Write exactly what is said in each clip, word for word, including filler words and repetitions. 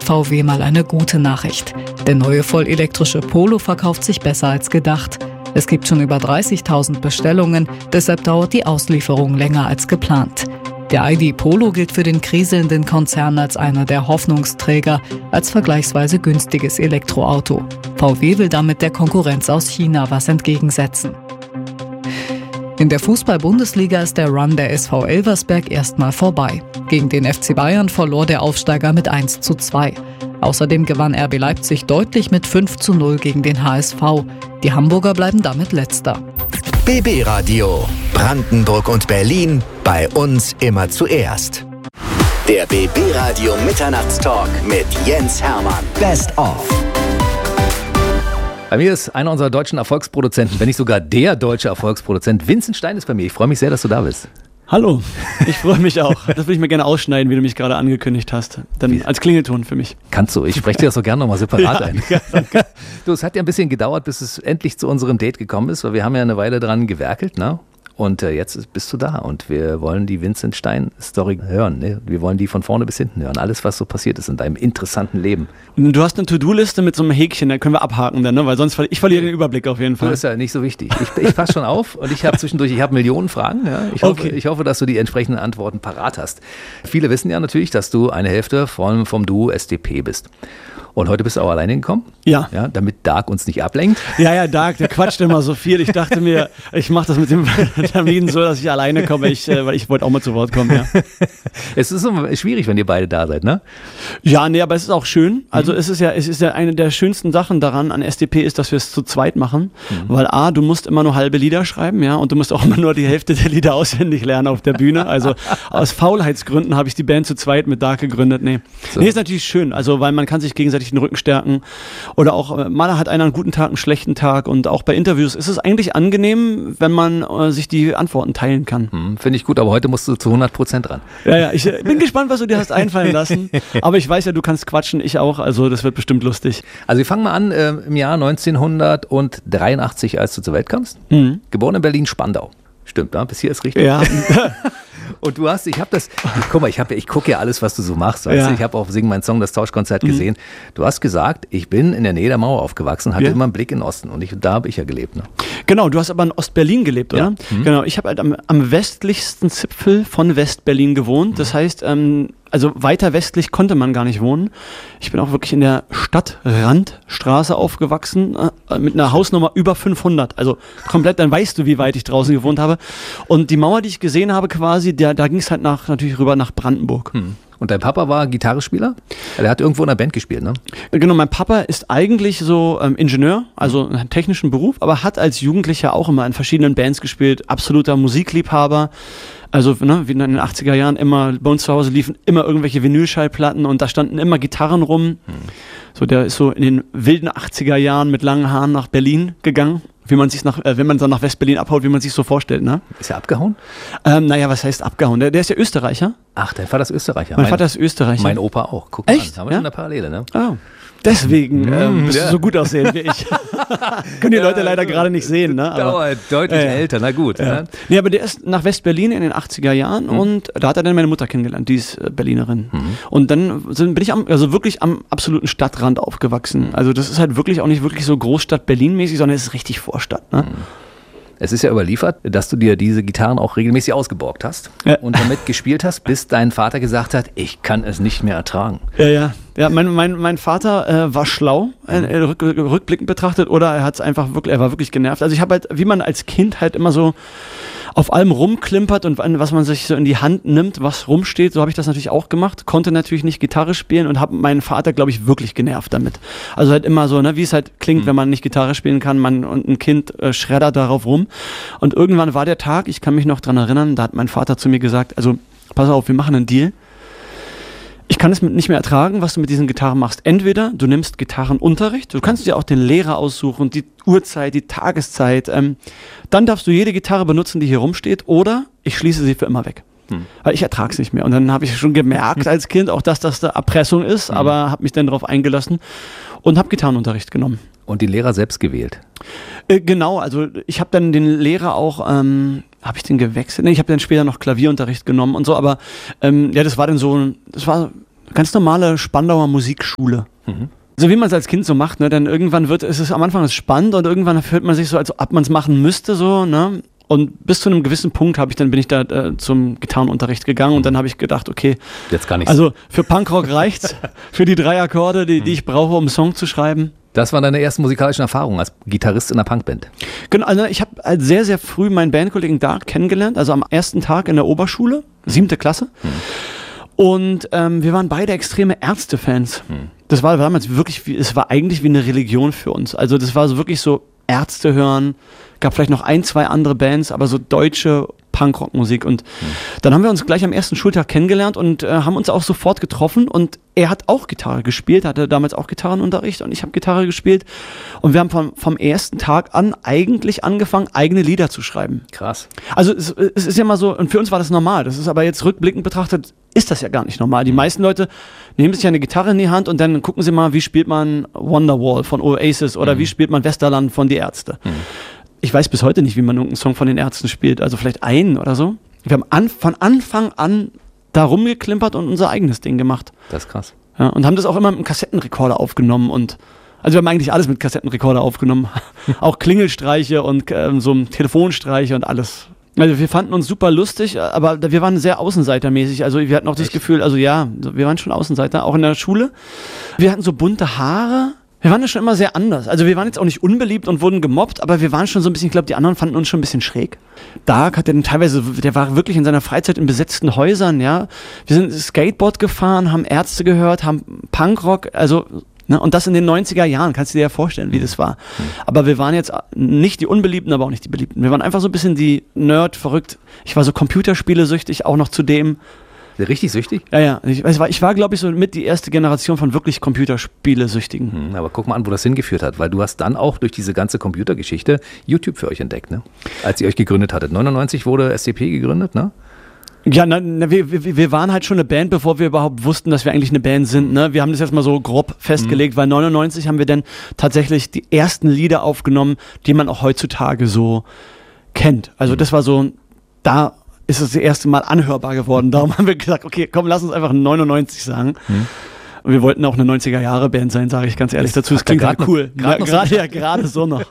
V W mal eine gute Nachricht. Der neue vollelektrische Polo verkauft sich besser als gedacht. Es gibt schon über dreißigtausend Bestellungen, deshalb dauert die Auslieferung länger als geplant. Der I D Polo gilt für den kriselnden Konzern als einer der Hoffnungsträger, als vergleichsweise günstiges Elektroauto. V W will damit der Konkurrenz aus China was entgegensetzen. In der Fußball-Bundesliga ist der Run der S V Elversberg erstmal vorbei. Gegen den F C Bayern verlor der Aufsteiger mit eins zu zwei. Außerdem gewann R B Leipzig deutlich mit fünf zu null gegen den H S V. Die Hamburger bleiben damit Letzter. B B Radio. Brandenburg und Berlin. Bei uns immer zuerst. Der B B Radio Mitternachtstalk mit Jens Hermann. Best of. Bei mir ist einer unserer deutschen Erfolgsproduzenten, wenn nicht sogar der deutsche Erfolgsproduzent. Vincent Stein ist bei mir. Ich freue mich sehr, dass du da bist. Hallo, ich freue mich auch. Das würde ich mir gerne ausschneiden, wie du mich gerade angekündigt hast. Dann wie? Als Klingelton für mich. Kannst du, ich spreche dir das so gerne nochmal separat ja, ein. Ja, danke. Du, es hat ja ein bisschen gedauert, bis es endlich zu unserem Date gekommen ist, weil wir haben ja eine Weile dran gewerkelt, ne? Und äh, jetzt bist du da und wir wollen die Vincent Stein-Story hören. Ne? Wir wollen die von vorne bis hinten hören. Alles, was so passiert ist in deinem interessanten Leben. Du hast eine To-Do-Liste mit so einem Häkchen, da können wir abhaken dann, ne? Weil sonst verli- ich verliere den Überblick auf jeden Fall. Das ist ja nicht so wichtig. Ich, ich passe schon auf und ich habe zwischendurch, ich habe Millionen Fragen. Ja? Ich, hoffe, Okay. ich hoffe, dass du die entsprechenden Antworten parat hast. Viele wissen ja natürlich, dass du eine Hälfte vom, vom Duo S D P bist. Und heute bist du auch alleine gekommen? Ja. Ja, damit Dark uns nicht ablenkt. Ja, ja, Dark, der quatscht immer so viel. Ich dachte mir, ich mache das mit dem Termin so, dass ich alleine komme, ich, äh, weil ich wollte auch mal zu Wort kommen, ja. Es ist immer schwierig, wenn ihr beide da seid, ne? Ja, nee, aber es ist auch schön. Also Mhm. es ist ja, es ist ja eine der schönsten Sachen daran an S D P ist, dass wir es zu zweit machen. Mhm. Weil A, du musst immer nur halbe Lieder schreiben, ja, und du musst auch immer nur die Hälfte der Lieder auswendig lernen auf der Bühne. Also aus Faulheitsgründen habe ich die Band zu zweit mit Dark gegründet. Nee. So. Nee, ist natürlich schön, also weil man kann sich gegenseitig den Rücken stärken. Oder auch, äh, mal hat einer einen guten Tag, einen schlechten Tag. Und auch bei Interviews ist es eigentlich angenehm, wenn man äh, sich die Antworten teilen kann. Hm, finde ich gut, aber heute musst du zu hundert Prozent ran. Ja, ja, ich äh, bin gespannt, was du dir hast einfallen lassen. Aber ich weiß ja, du kannst quatschen, ich auch. Also das wird bestimmt lustig. Also wir fangen mal an äh, im Jahr neunzehnhundertdreiundachtzig, als du zur Welt kamst. Mhm. Geboren in Berlin-Spandau. Stimmt, ne? Bis hier ist richtig. Ja. Und du hast, ich habe das, ich, guck mal, ich, hab, ich gucke ja alles, was du so machst. Weißt Ja. du? Ich habe auch Sing mein Song, das Tauschkonzert Mhm. gesehen. Du hast gesagt, ich bin in der Nähe der Mauer aufgewachsen, hatte Ja. immer einen Blick in den Osten und ich, da habe ich ja gelebt. Ne? Genau, du hast aber in Ostberlin gelebt, oder? Ja. Mhm. Genau, ich habe halt am, am westlichsten Zipfel von Westberlin gewohnt. Das heißt, ähm, also weiter westlich konnte man gar nicht wohnen. Ich bin auch wirklich in der Stadtrandstraße aufgewachsen, äh, mit einer Hausnummer über fünfhundert. Also komplett, dann weißt du, wie weit ich draußen gewohnt habe. Und die Mauer, die ich gesehen habe quasi, der, da ging es halt nach, natürlich rüber nach Brandenburg. Hm. Und dein Papa war Gitarrespieler? Er hat irgendwo in einer Band gespielt, ne? Genau, mein Papa ist eigentlich so ähm, Ingenieur, also einen technischen Beruf, aber hat als Jugendlicher auch immer in verschiedenen Bands gespielt, absoluter Musikliebhaber. Also ne, wie in den achtziger Jahren immer, bei uns zu Hause liefen immer irgendwelche Vinylschallplatten und da standen immer Gitarren rum. Hm. So, der ist so in den wilden achtziger Jahren mit langen Haaren nach Berlin gegangen. Wie man sich nach, äh, wenn man dann nach West-Berlin abhaut, wie man sich so vorstellt, ne? Ist er abgehauen? Ähm, naja, was heißt abgehauen? Der, der ist ja Österreicher. Ach, dein Vater ist Österreicher. Mein, mein Vater ist Österreicher. Mein Opa auch. Guck mal Echt? an. Haben wir Ja? schon eine Parallele, ne? Oh. Deswegen ähm, bist ja. du so gut aussehen wie ich. Können die Leute leider gerade nicht sehen, ne? Aber, Dauert deutlich Ja, ja. älter, na gut. ja. Ja. Nee, aber der ist nach West-Berlin in den achtziger Jahren Mhm. und da hat er dann meine Mutter kennengelernt, die ist äh, Berlinerin. Mhm. Und dann sind, bin ich am, also wirklich am absoluten Stadtrand aufgewachsen. Also das ist halt wirklich auch nicht wirklich so Großstadt Berlin-mäßig, sondern es ist richtig Vorstadt, ne? Es ist ja überliefert, dass du dir diese Gitarren auch regelmäßig ausgeborgt hast Ja. und damit gespielt hast, bis dein Vater gesagt hat, ich kann es nicht mehr ertragen. Ja, ja. Ja, mein, mein, mein Vater äh, war schlau, äh, rück, rückblickend betrachtet, oder er hat's einfach wirklich, er war wirklich genervt. Also ich habe halt, wie man als Kind halt immer so auf allem rumklimpert und was man sich so in die Hand nimmt, was rumsteht, so habe ich das natürlich auch gemacht. Konnte natürlich nicht Gitarre spielen und habe meinen Vater, glaube ich, wirklich genervt damit. Also halt immer so, ne, wie es halt klingt, mhm. wenn man nicht Gitarre spielen kann, man und ein Kind äh, schreddert darauf rum. Und irgendwann war der Tag, ich kann mich noch dran erinnern, da hat mein Vater zu mir gesagt, also pass auf, wir machen einen Deal. Ich kann es nicht mehr ertragen, was du mit diesen Gitarren machst. Entweder du nimmst Gitarrenunterricht, du kannst dir auch den Lehrer aussuchen, die Uhrzeit, die Tageszeit. Ähm, dann darfst du jede Gitarre benutzen, die hier rumsteht, oder ich schließe sie für immer weg. Hm. Weil ich ertrage es nicht mehr. Und dann habe ich schon gemerkt als Kind auch, dass das da Erpressung ist, hm. aber habe mich dann darauf eingelassen und habe Gitarrenunterricht genommen. Und den Lehrer selbst gewählt? Äh, genau, also ich habe dann den Lehrer auch, ähm, habe ich den gewechselt? Nee, ich habe dann später noch Klavierunterricht genommen und so, aber ähm, ja, das war dann so, das war ganz normale Spandauer Musikschule. Mhm. So wie man es als Kind so macht, ne? Denn irgendwann wird es, ist, am Anfang ist es spannend und irgendwann fühlt man sich so, als ob man es machen müsste, so, ne? Und bis zu einem gewissen Punkt habe ich dann bin ich da äh, zum Gitarrenunterricht gegangen und dann habe ich gedacht, okay, jetzt gar nichts. Also für Punkrock reicht's, für die drei Akkorde, die, die ich brauche, um einen Song zu schreiben. Das waren deine ersten musikalischen Erfahrungen als Gitarrist in einer Punkband? Genau, also ich habe sehr, sehr früh meinen Bandkollegen Dart kennengelernt, also am ersten Tag in der Oberschule, siebte Klasse. Hm. Und ähm, wir waren beide extreme Ärzte-Fans. Hm. Das war damals wirklich, wie, es war eigentlich wie eine Religion für uns. Also das war so wirklich so Ärzte hören, gab vielleicht noch ein, zwei andere Bands, aber so deutsche Punkrock-Musik. Und hm. dann haben wir uns gleich am ersten Schultag kennengelernt und äh, haben uns auch sofort getroffen. Und er hat auch Gitarre gespielt, hatte damals auch Gitarrenunterricht und ich habe Gitarre gespielt. Und wir haben vom, vom ersten Tag an eigentlich angefangen, eigene Lieder zu schreiben. Krass. Also es, es ist ja mal so, und für uns war das normal. Das ist aber jetzt rückblickend betrachtet, ist das ja gar nicht normal. Die meisten Leute nehmen sich eine Gitarre in die Hand und dann gucken sie mal, wie spielt man Wonderwall von Oasis oder mhm. wie spielt man Westerland von Die Ärzte. Mhm. Ich weiß bis heute nicht, wie man irgendeinen Song von den Ärzten spielt, also vielleicht einen oder so. Wir haben an, von Anfang an da rumgeklimpert und unser eigenes Ding gemacht. Das ist krass. Ja, und haben das auch immer mit einem Kassettenrekorder aufgenommen und also wir haben eigentlich alles mit Kassettenrekorder aufgenommen. Auch Klingelstreiche und ähm, so Telefonstreiche und alles. Also wir fanden uns super lustig, aber wir waren sehr außenseitermäßig. Also wir hatten auch das Echt? Gefühl, also ja, wir waren schon Außenseiter, auch in der Schule. Wir hatten so bunte Haare. Wir waren ja schon immer sehr anders. Also wir waren jetzt auch nicht unbeliebt und wurden gemobbt, aber wir waren schon so ein bisschen, ich glaube, die anderen fanden uns schon ein bisschen schräg. Dark hat dann teilweise, der war wirklich in seiner Freizeit in besetzten Häusern, ja. Wir sind Skateboard gefahren, haben Ärzte gehört, haben Punkrock, also ne, und das in den neunziger Jahren, kannst du dir ja vorstellen, wie das war. Aber wir waren jetzt nicht die Unbeliebten, aber auch nicht die Beliebten. Wir waren einfach so ein bisschen die Nerd, verrückt. Ich war so Computerspiele-süchtig, auch noch zudem. Richtig süchtig? Ja, ja. Ich, ich war, ich war glaube ich, so mit die erste Generation von wirklich Computerspiele-Süchtigen. Hm, aber guck mal an, wo das hingeführt hat, weil du hast dann auch durch diese ganze Computergeschichte YouTube für euch entdeckt, ne? Als ihr euch gegründet hattet. neunundneunzig wurde S C P gegründet, ne? Ja, na, na, wir, wir, wir waren halt schon eine Band, bevor wir überhaupt wussten, dass wir eigentlich eine Band sind. Ne? Wir haben das jetzt mal so grob festgelegt, mhm. weil neunundneunzig haben wir dann tatsächlich die ersten Lieder aufgenommen, die man auch heutzutage so kennt. Also mhm. das war so, da ist es das erste Mal anhörbar geworden. Darum haben wir gesagt, okay, komm, lass uns einfach neunundneunzig sagen. Mhm. Und wir wollten auch eine neunziger-Jahre-Band sein, sage ich ganz ehrlich dazu. Das klingt halt cool. Gerade ja, so ja, gerade so noch.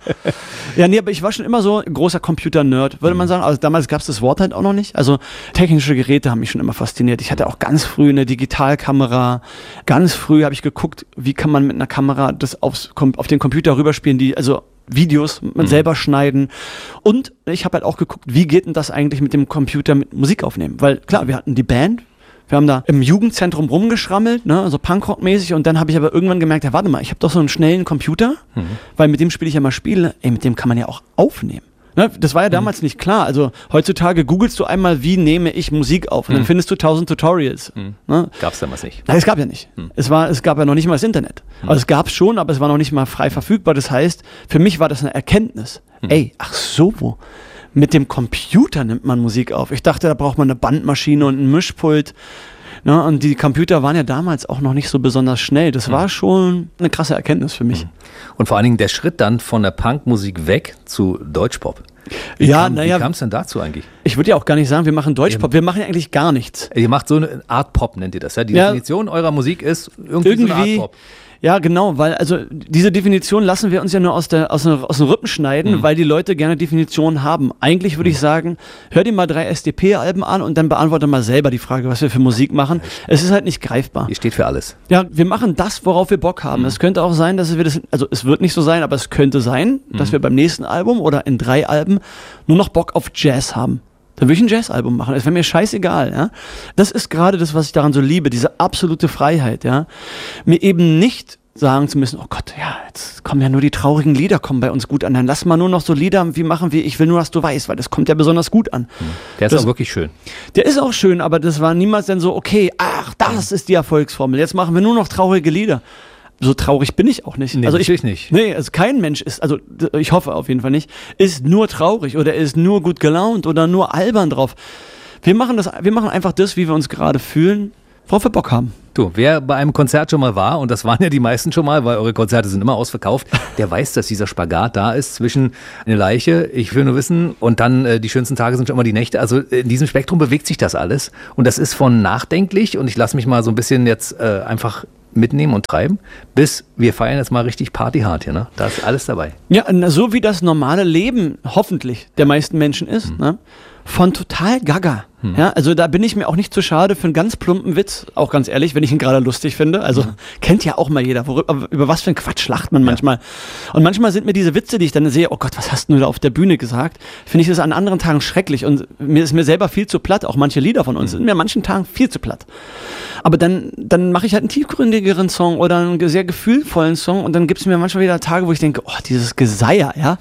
Ja, nee, aber ich war schon immer so ein großer Computer-Nerd, würde man sagen. Also damals gab es das Wort halt auch noch nicht. Also technische Geräte haben mich schon immer fasziniert. Ich hatte auch ganz früh eine Digitalkamera. Ganz früh habe ich geguckt, wie kann man mit einer Kamera das aufs, auf den Computer rüberspielen, die, also Videos man mhm. selber schneiden. Und ich habe halt auch geguckt, wie geht denn das eigentlich mit dem Computer mit Musik aufnehmen? Weil klar, wir hatten die Band, wir haben da im Jugendzentrum rumgeschrammelt, ne, so Punkrock-mäßig, und dann habe ich aber irgendwann gemerkt, ja, warte mal, ich habe doch so einen schnellen Computer, mhm. weil mit dem spiele ich ja mal Spiele, ey, mit dem kann man ja auch aufnehmen. Ne, das war ja damals mhm. nicht klar. Also heutzutage googelst du einmal, wie nehme ich Musik auf, und mhm. dann findest du tausend Tutorials. Mhm. Ne? Gab es damals nicht? Nein, es gab ja nicht. Mhm. Es, war, es gab ja noch nicht mal das Internet. Mhm. Also es gab es schon, aber es war noch nicht mal frei verfügbar. Das heißt, für mich war das eine Erkenntnis. Mhm. Ey, ach so, wo? Mit dem Computer nimmt man Musik auf. Ich dachte, da braucht man eine Bandmaschine und ein Mischpult. Ne? Und die Computer waren ja damals auch noch nicht so besonders schnell. Das mhm. war schon eine krasse Erkenntnis für mich. Mhm. Und vor allen Dingen der Schritt dann von der Punkmusik weg zu Deutschpop. Wie ja, kam, naja. Wie kam es denn dazu eigentlich? Ich würde ja auch gar nicht sagen, wir machen Deutschpop. Wir machen ja eigentlich gar nichts. Ihr macht so eine Art Pop, nennt ihr das, ja? Die ja. Definition eurer Musik ist irgendwie, irgendwie so eine Art Pop. Ja, genau, weil also diese Definition lassen wir uns ja nur aus, der, aus, der, aus den Rippen schneiden, mhm. weil die Leute gerne Definitionen haben. Eigentlich würde mhm. ich sagen, hör dir mal drei S D P-Alben an und dann beantworte mal selber die Frage, was wir für Musik machen. Es ist halt nicht greifbar. Ihr steht für alles. Ja, wir machen das, worauf wir Bock haben. Mhm. Es könnte auch sein, dass wir das, also es wird nicht so sein, aber es könnte sein, mhm. dass wir beim nächsten Album oder in drei Alben nur noch Bock auf Jazz haben. Dann würde ich ein Jazzalbum machen. Es wäre mir scheißegal, ja. Das ist gerade das, was ich daran so liebe, diese absolute Freiheit, ja. Mir eben nicht sagen zu müssen, oh Gott, ja, jetzt kommen ja nur die traurigen Lieder, kommen bei uns gut an. Dann lass mal nur noch so Lieder wie machen wie Ich will nur, dass du weißt, weil das kommt ja besonders gut an. Der ist das, auch wirklich schön. Der ist auch schön, aber das war niemals dann so, okay, ach, das ist die Erfolgsformel. Jetzt machen wir nur noch traurige Lieder. So traurig bin ich auch nicht. Nee, also ich natürlich nicht. Nee, also kein Mensch ist, also ich hoffe auf jeden Fall nicht, ist nur traurig oder ist nur gut gelaunt oder nur albern drauf. Wir machen das, wir machen einfach das, wie wir uns gerade fühlen. worauf wir Bock haben. Du, wer bei einem Konzert schon mal war, und das waren ja die meisten schon mal, weil eure Konzerte sind immer ausverkauft, der weiß, dass dieser Spagat da ist zwischen eine Leiche, ich will nur wissen, und dann äh, die schönsten Tage sind schon immer die Nächte. Also in diesem Spektrum bewegt sich das alles. Und das ist von nachdenklich, und ich lasse mich mal so ein bisschen jetzt äh, einfach mitnehmen und treiben, bis wir feiern jetzt mal richtig partyhard hier, ne? Da ist alles dabei. Ja, so wie das normale Leben hoffentlich der meisten Menschen ist, mhm. ne? Von total gaga. Hm. Ja, also da bin ich mir auch nicht zu schade für einen ganz plumpen Witz, auch ganz ehrlich, wenn ich ihn gerade lustig finde. Also mhm. kennt ja auch mal jeder, worüber, über was für ein Quatsch lacht man manchmal. Ja. Und manchmal sind mir diese Witze, die ich dann sehe, oh Gott, was hast du da auf der Bühne gesagt, finde ich das an anderen Tagen schrecklich und mir ist mir selber viel zu platt, auch manche Lieder von uns mhm. sind mir an manchen Tagen viel zu platt. Aber dann, dann mache ich halt einen tiefgründigeren Song oder einen sehr gefühlvollen Song und dann gibt es mir manchmal wieder Tage, wo ich denke, oh, dieses Geseier, ja.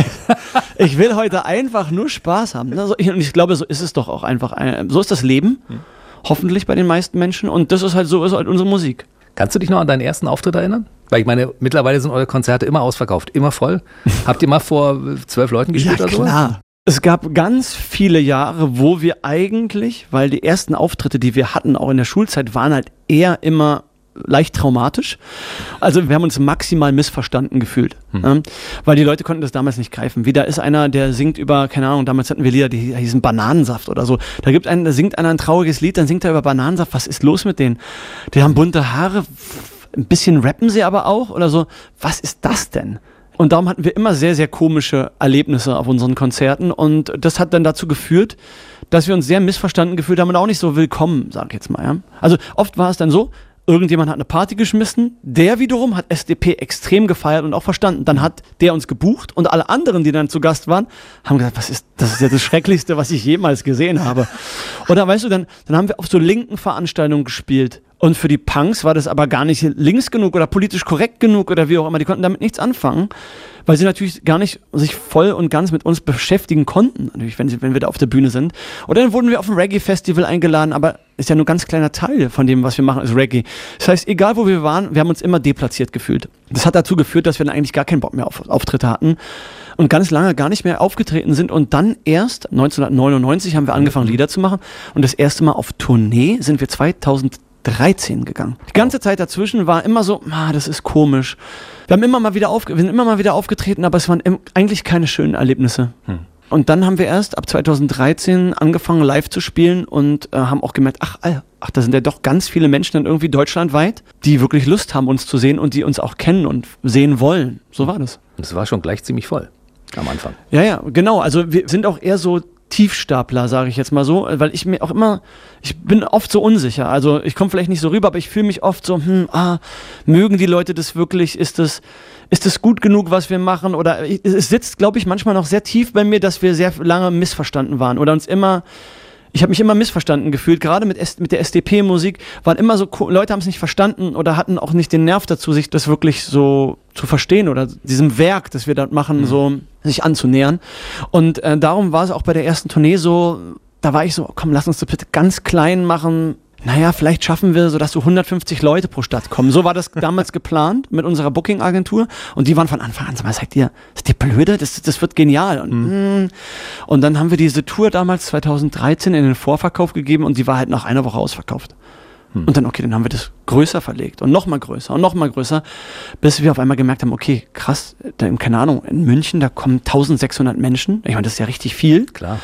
Ich will heute einfach nur Spaß haben. Und ich glaube, so ist es doch auch einfach. So ist das Leben, hm. hoffentlich bei den meisten Menschen. Und das ist halt so, ist halt unsere Musik. Kannst du dich noch an deinen ersten Auftritt erinnern? Weil ich meine, mittlerweile sind eure Konzerte immer ausverkauft, immer voll. Habt ihr mal vor zwölf Leuten gespielt ja, oder so? Klar. Es gab ganz viele Jahre, wo wir eigentlich, weil die ersten Auftritte, die wir hatten, auch in der Schulzeit, waren halt eher immer leicht traumatisch. Also wir haben uns maximal missverstanden gefühlt. Hm. Ja, weil die Leute konnten das damals nicht greifen. Wie da ist einer, der singt über, keine Ahnung, damals hatten wir Lieder, die hießen Bananensaft oder so. Da gibt einen, da singt einer ein trauriges Lied, dann singt er über Bananensaft. Was ist los mit denen? Die haben bunte Haare, ein bisschen rappen sie aber auch oder so. Was ist das denn? Und darum hatten wir immer sehr, sehr komische Erlebnisse auf unseren Konzerten und das hat dann dazu geführt, dass wir uns sehr missverstanden gefühlt haben und auch nicht so willkommen, sag ich jetzt mal. Ja? Also oft war es dann so, irgendjemand hat eine Party geschmissen, der wiederum hat S D P extrem gefeiert und auch verstanden. Dann hat der uns gebucht und alle anderen, die dann zu Gast waren, haben gesagt, was ist, das ist ja das Schrecklichste, was ich jemals gesehen habe. Oder weißt du, dann, dann haben wir auf so linken Veranstaltungen gespielt. Und für die Punks war das aber gar nicht links genug oder politisch korrekt genug oder wie auch immer. Die konnten damit nichts anfangen, weil sie natürlich gar nicht sich voll und ganz mit uns beschäftigen konnten, natürlich, wenn, sie, wenn wir da auf der Bühne sind. Oder dann wurden wir auf ein Reggae-Festival eingeladen, aber ist ja nur ein ganz kleiner Teil von dem, was wir machen, ist Reggae. Das heißt, egal wo wir waren, wir haben uns immer deplatziert gefühlt. Das hat dazu geführt, dass wir dann eigentlich gar keinen Bock mehr auf Auftritte hatten und ganz lange gar nicht mehr aufgetreten sind. Und dann erst neunzehnhundertneunundneunzig haben wir angefangen, Lieder zu machen. Und das erste Mal auf Tournee sind wir zweitausenddreizehn gegangen. Die ganze Zeit dazwischen war immer so, ah, das ist komisch. Wir haben immer mal wieder, aufge- wir sind immer mal wieder aufgetreten, aber es waren im- eigentlich keine schönen Erlebnisse. Hm. Und dann haben wir erst ab zweitausenddreizehn angefangen, live zu spielen und äh, haben auch gemerkt, ach, ach, da sind ja doch ganz viele Menschen dann irgendwie deutschlandweit, die wirklich Lust haben, uns zu sehen und die uns auch kennen und sehen wollen. So war das. Und es war schon gleich ziemlich voll am Anfang. Ja, ja, genau. Also wir sind auch eher so Tiefstapler, sage ich jetzt mal so, weil ich mir auch immer, ich bin oft so unsicher, also ich komme vielleicht nicht so rüber, aber ich fühle mich oft so, hm, ah, mögen die Leute das wirklich, ist das, ist das gut genug, was wir machen oder es sitzt, glaube ich, manchmal noch sehr tief bei mir, dass wir sehr lange missverstanden waren oder uns immer, ich habe mich immer missverstanden gefühlt, gerade mit, S- mit der S D P-Musik, waren immer so, Leute haben es nicht verstanden oder hatten auch nicht den Nerv dazu, sich das wirklich so zu verstehen oder diesem Werk, das wir dort machen, mhm. so sich anzunähern. Und äh, darum war es auch bei der ersten Tournee so, da war ich so, komm, lass uns das bitte ganz klein machen. Naja, vielleicht schaffen wir so, dass so hundertfünfzig Leute pro Stadt kommen. So war das damals geplant mit unserer Booking-Agentur. Und die waren von Anfang an so, was sagt ihr, ist ihr blöde? Das, das wird genial. Und, mhm. und dann haben wir diese Tour damals zweitausenddreizehn in den Vorverkauf gegeben und die war halt nach einer Woche ausverkauft. Mhm. Und dann, okay, dann haben wir das größer verlegt und noch mal größer und noch mal größer, bis wir auf einmal gemerkt haben, okay, krass, da, keine Ahnung, in München, da kommen eintausendsechshundert Menschen. Ich meine, das ist ja richtig viel. Klar.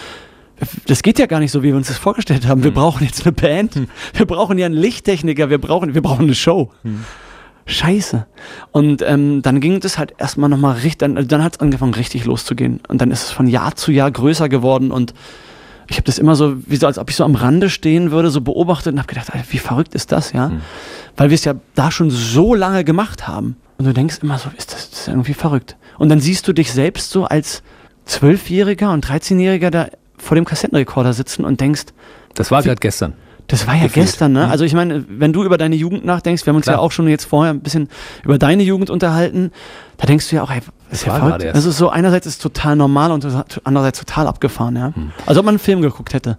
Das geht ja gar nicht so, wie wir uns das vorgestellt haben. Wir mhm. brauchen jetzt eine Band, mhm. wir brauchen ja einen Lichttechniker, wir brauchen, wir brauchen eine Show. Mhm. Scheiße. Und ähm, dann ging das halt erstmal nochmal richtig, dann, dann hat es angefangen richtig loszugehen. Und dann ist es von Jahr zu Jahr größer geworden und ich habe das immer so, wie so, als ob ich so am Rande stehen würde, so beobachtet und habe gedacht, wie verrückt ist das, ja? Mhm. Weil wir es ja da schon so lange gemacht haben. Und du denkst immer so, ist das, das ist irgendwie verrückt. Und dann siehst du dich selbst so als Zwölfjähriger und dreizehnjähriger da vor dem Kassettenrekorder sitzen und denkst... Das war gerade gestern. Das war ja Gefühlt. gestern, ne? Also ich meine, wenn du über deine Jugend nachdenkst, wir haben uns Klar. ja auch schon jetzt vorher ein bisschen über deine Jugend unterhalten, da denkst du ja auch, ey, das ist ja verrückt. Das ist so, einerseits ist es total normal und andererseits total abgefahren, ja. Hm. Als ob man einen Film geguckt hätte.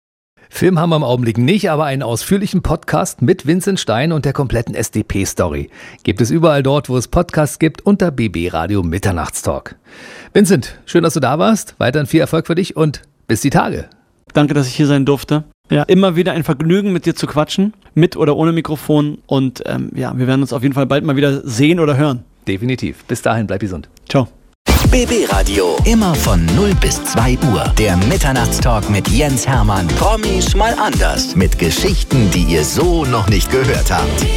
Film haben wir im Augenblick nicht, aber einen ausführlichen Podcast mit Vincent Stein und der kompletten S D P-Story gibt es überall dort, wo es Podcasts gibt, unter B B Radio Mitternachtstalk. Vincent, schön, dass du da warst. Weiterhin viel Erfolg für dich und bis die Tage. Danke, dass ich hier sein durfte. Ja, immer wieder ein Vergnügen, mit dir zu quatschen, mit oder ohne Mikrofon. Und ähm, ja, wir werden uns auf jeden Fall bald mal wieder sehen oder hören. Definitiv. Bis dahin, bleib gesund. Ciao. B B Radio. Immer von null bis zwei Uhr. Der Mitternachtstalk mit Jens Hermann. Promis mal anders. Mit Geschichten, die ihr so noch nicht gehört habt.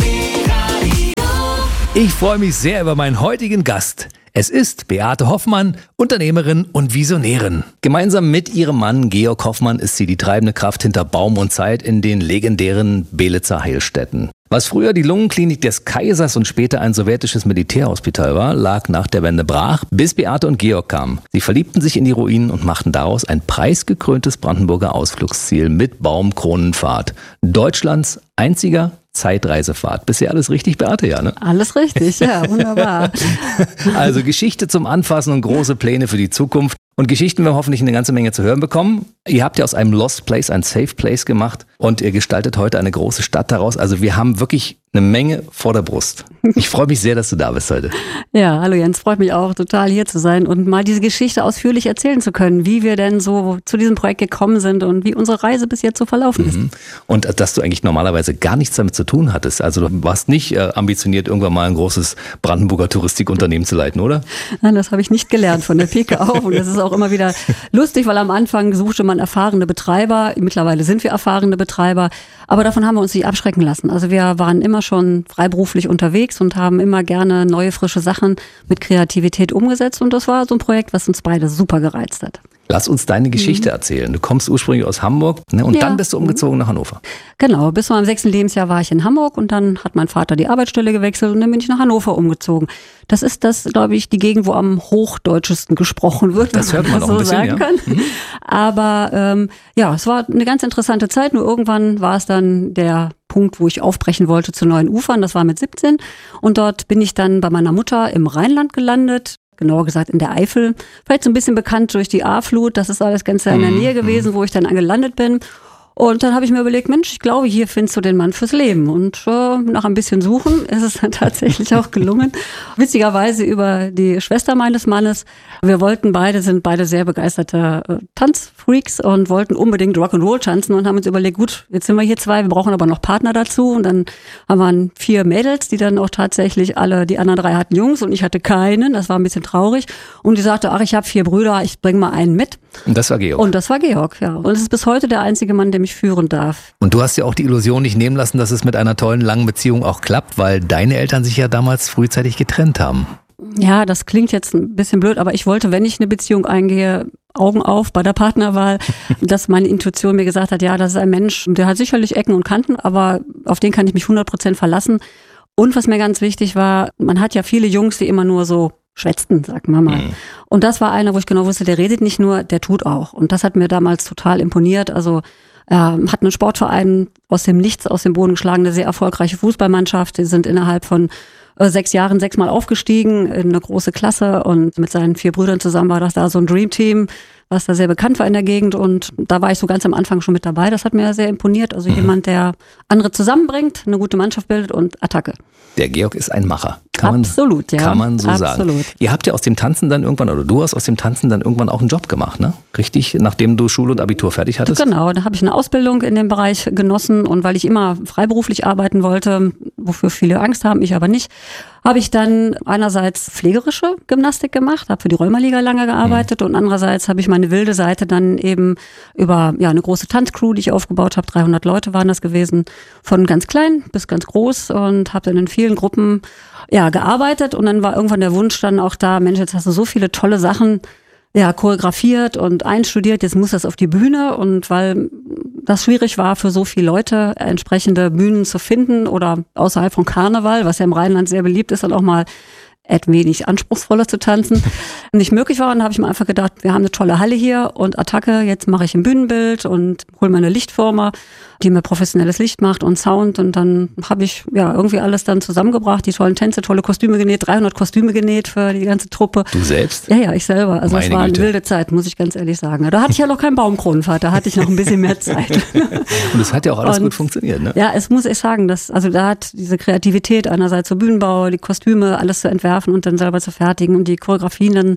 Ich freue mich sehr über meinen heutigen Gast. Es ist Beate Hoffmann, Unternehmerin und Visionärin. Gemeinsam mit ihrem Mann Georg Hoffmann ist sie die treibende Kraft hinter Baum und Zeit in den legendären Belitzer Heilstätten. Was früher die Lungenklinik des Kaisers und später ein sowjetisches Militärhospital war, lag nach der Wende brach, bis Beate und Georg kamen. Sie verliebten sich in die Ruinen und machten daraus ein preisgekröntes Brandenburger Ausflugsziel mit Baumkronenfahrt. Deutschlands einziger Zeitreisefahrt. Bisher alles richtig, Beate, ja, ne? Alles richtig, ja, wunderbar. Also Geschichte zum Anfassen und große Pläne für die Zukunft. Und Geschichten werden wir hoffentlich eine ganze Menge zu hören bekommen. Ihr habt ja aus einem Lost Place ein Safe Place gemacht und ihr gestaltet heute eine große Stadt daraus. Also wir haben wirklich eine Menge vor der Brust. Ich freue mich sehr, dass du da bist heute. Ja, hallo Jens, freut mich auch total hier zu sein und mal diese Geschichte ausführlich erzählen zu können, wie wir denn so zu diesem Projekt gekommen sind und wie unsere Reise bis jetzt so verlaufen ist. Mhm. Und dass du eigentlich normalerweise gar nichts damit zu tun hattest. Also du warst nicht äh, ambitioniert, irgendwann mal ein großes Brandenburger Touristikunternehmen zu leiten, oder? Nein, das habe ich nicht gelernt von der Pike auf und das ist auch immer wieder lustig, weil am Anfang suchte man erfahrene Betreiber. Mittlerweile sind wir erfahrene Betreiber, aber davon haben wir uns nicht abschrecken lassen. Also wir waren immer schon freiberuflich unterwegs und haben immer gerne neue, frische Sachen mit Kreativität umgesetzt und das war so ein Projekt, was uns beide super gereizt hat. Lass uns deine Geschichte mhm. erzählen. Du kommst ursprünglich aus Hamburg, ne, und ja. dann bist du umgezogen nach Hannover. Genau, bis zu meinem sechsten Lebensjahr war ich in Hamburg und dann hat mein Vater die Arbeitsstelle gewechselt und dann bin ich nach Hannover umgezogen. Das ist das, glaube ich, die Gegend, wo am hochdeutschesten gesprochen wird, das hört man das auch so ein bisschen, sagen ja. kann. Mhm. Aber ähm, ja, es war eine ganz interessante Zeit, nur irgendwann war es dann der Punkt, wo ich aufbrechen wollte zu neuen Ufern, das war mit siebzehn und dort bin ich dann bei meiner Mutter im Rheinland gelandet. Genauer gesagt in der Eifel, vielleicht so ein bisschen bekannt durch die A-Flut, das ist alles ganz in der Nähe gewesen, wo ich dann gelandet bin. Und dann habe ich mir überlegt, Mensch, ich glaube, hier findest du den Mann fürs Leben. Und äh, nach ein bisschen Suchen ist es dann tatsächlich auch gelungen. Witzigerweise über die Schwester meines Mannes. Wir wollten beide, sind beide sehr begeisterte äh, Tanzfreaks und wollten unbedingt Rock'n'Roll tanzen und haben uns überlegt, gut, jetzt sind wir hier zwei, wir brauchen aber noch Partner dazu. Und dann waren vier Mädels, die dann auch tatsächlich alle, die anderen drei hatten Jungs und ich hatte keinen. Das war ein bisschen traurig. Und die sagte, ach, ich habe vier Brüder, ich bringe mal einen mit. Und das war Georg. Und das war Georg, ja. Und es ist bis heute der einzige Mann, der mich führen darf. Und du hast ja auch die Illusion nicht nehmen lassen, dass es mit einer tollen, langen Beziehung auch klappt, weil deine Eltern sich ja damals frühzeitig getrennt haben. Ja, das klingt jetzt ein bisschen blöd, aber ich wollte, wenn ich eine Beziehung eingehe, Augen auf bei der Partnerwahl, dass meine Intuition mir gesagt hat, ja, das ist ein Mensch, der hat sicherlich Ecken und Kanten, aber auf den kann ich mich hundert Prozent verlassen. Und was mir ganz wichtig war, man hat ja viele Jungs, die immer nur so schwätzten, sagen wir mal. Mhm. Und das war einer, wo ich genau wusste, der redet nicht nur, der tut auch. Und das hat mir damals total imponiert. Also er hat einen Sportverein aus dem Nichts, aus dem Boden geschlagen, eine sehr erfolgreiche Fußballmannschaft. Die sind innerhalb von äh, sechs Jahren sechsmal aufgestiegen in eine große Klasse. Und mit seinen vier Brüdern zusammen war das da so ein Dreamteam, was da sehr bekannt war in der Gegend. Und da war ich so ganz am Anfang schon mit dabei. Das hat mir sehr imponiert. Also mhm. jemand, der andere zusammenbringt, eine gute Mannschaft bildet und Attacke. Der Georg ist ein Macher. Kann Absolut, man, ja. Kann man so Absolut. sagen. Ihr habt ja aus dem Tanzen dann irgendwann, oder du hast aus dem Tanzen dann irgendwann auch einen Job gemacht, ne? Richtig, nachdem du Schule und Abitur fertig hattest? Genau, da habe ich eine Ausbildung in dem Bereich genossen und weil ich immer freiberuflich arbeiten wollte, wofür viele Angst haben, ich aber nicht, habe ich dann einerseits pflegerische Gymnastik gemacht, habe für die Rheumaliga lange gearbeitet mhm. und andererseits habe ich meine wilde Seite dann eben über ja eine große Tanzcrew, die ich aufgebaut habe, dreihundert Leute waren das gewesen, von ganz klein bis ganz groß und habe dann in vielen Gruppen ja gearbeitet und dann war irgendwann der Wunsch dann auch da, Mensch, jetzt hast du so viele tolle Sachen ja choreografiert und einstudiert, jetzt muss das auf die Bühne und weil das schwierig war für so viele Leute, entsprechende Bühnen zu finden oder außerhalb von Karneval, was ja im Rheinland sehr beliebt ist, dann auch mal etwas wenig anspruchsvoller zu tanzen, nicht möglich war. Und da habe ich mir einfach gedacht, wir haben eine tolle Halle hier und Attacke, jetzt mache ich ein Bühnenbild und hole mir eine Lichtfirma, die mir professionelles Licht macht und Sound. Und dann habe ich ja irgendwie alles dann zusammengebracht, die tollen Tänze, tolle Kostüme genäht, dreihundert Kostüme genäht für die ganze Truppe. Du selbst? Ja, ja, ich selber. Also es war eine wilde Zeit, muss ich ganz ehrlich sagen. Da hatte ich ja noch keinen Baumkronenpfad, da hatte ich noch ein bisschen mehr Zeit. Und es hat ja auch alles und, gut funktioniert, ne? Ja, es muss ich sagen, dass, also da hat diese Kreativität einerseits so Bühnenbau, die Kostüme, alles zu entwerfen und dann selber zu fertigen und die Choreografien dann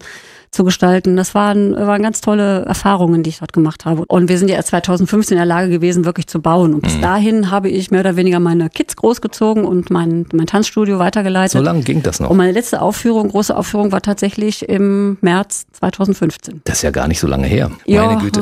zu gestalten. Das waren, waren ganz tolle Erfahrungen, die ich dort gemacht habe. Und wir sind ja erst zweitausendfünfzehn in der Lage gewesen, wirklich zu bauen. Und bis mhm. dahin habe ich mehr oder weniger meine Kids großgezogen und mein, mein Tanzstudio weitergeleitet. So lange ging das noch? Und meine letzte Aufführung, große Aufführung, war tatsächlich im März zweitausendfünfzehn. Das ist ja gar nicht so lange her. Ja. Meine Güte.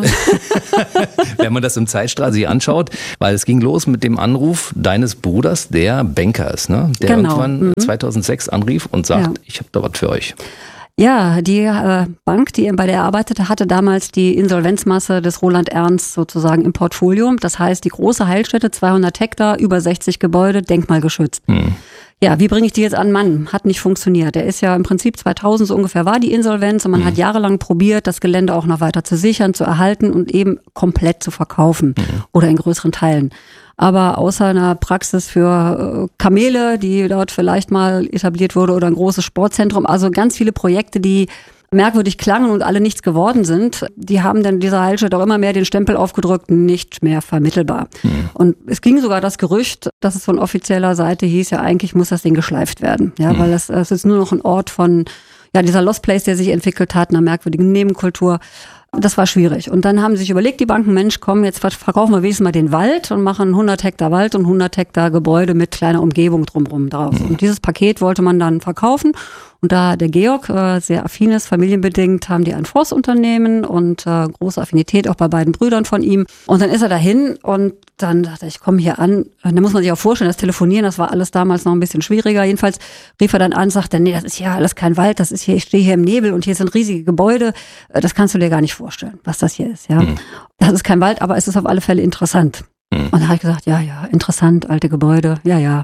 Wenn man das im Zeitstrahl sich anschaut, weil es ging los mit dem Anruf deines Bruders, der Banker ist, ne? Der genau. irgendwann mhm. zweitausendsechs anrief und sagt, ja. ich habe da was für euch. Ja, die äh, Bank, die bei der er arbeitete, hatte damals die Insolvenzmasse des Roland Ernst sozusagen im Portfolio. Das heißt, die große Heilstätte, zweihundert Hektar, über sechzig Gebäude, denkmalgeschützt. Hm. Ja, wie bringe ich die jetzt an Mann? Hat nicht funktioniert. Der ist ja im Prinzip zweitausend so ungefähr war die Insolvenz und man hm. hat jahrelang probiert, das Gelände auch noch weiter zu sichern, zu erhalten und eben komplett zu verkaufen hm. oder in größeren Teilen. Aber außer einer Praxis für Kamele, die dort vielleicht mal etabliert wurde, oder ein großes Sportzentrum, also ganz viele Projekte, die merkwürdig klangen und alle nichts geworden sind, die haben dann dieser Heilstätte auch immer mehr den Stempel aufgedrückt, nicht mehr vermittelbar. Mhm. Und es ging sogar das Gerücht, dass es von offizieller Seite hieß, ja eigentlich muss das Ding geschleift werden, ja, mhm. weil es, es ist nur noch ein Ort von, ja, dieser Lost Place, der sich entwickelt hat, einer merkwürdigen Nebenkultur. Das war schwierig. Und dann haben sie sich überlegt, die Banken, Mensch, komm, jetzt verkaufen wir wenigstens mal den Wald und machen hundert Hektar Wald und hundert Hektar Gebäude mit kleiner Umgebung drumherum drauf. Mhm. Und dieses Paket wollte man dann verkaufen. Und da der Georg äh, sehr affin ist, familienbedingt, haben die ein Forstunternehmen und äh, große Affinität auch bei beiden Brüdern von ihm. Und dann ist er dahin und dann dachte ich, ich komme hier an. Und dann muss man sich auch vorstellen, das Telefonieren, das war alles damals noch ein bisschen schwieriger. Jedenfalls rief er dann an und sagte, nee, das ist hier alles kein Wald, das ist hier, ich stehe hier im Nebel und hier sind riesige Gebäude. Das kannst du dir gar nicht vorstellen, was das hier ist. Ja, mhm. Das ist kein Wald, aber es ist auf alle Fälle interessant. Mhm. Und da habe ich gesagt, ja, ja, interessant, alte Gebäude, ja, ja.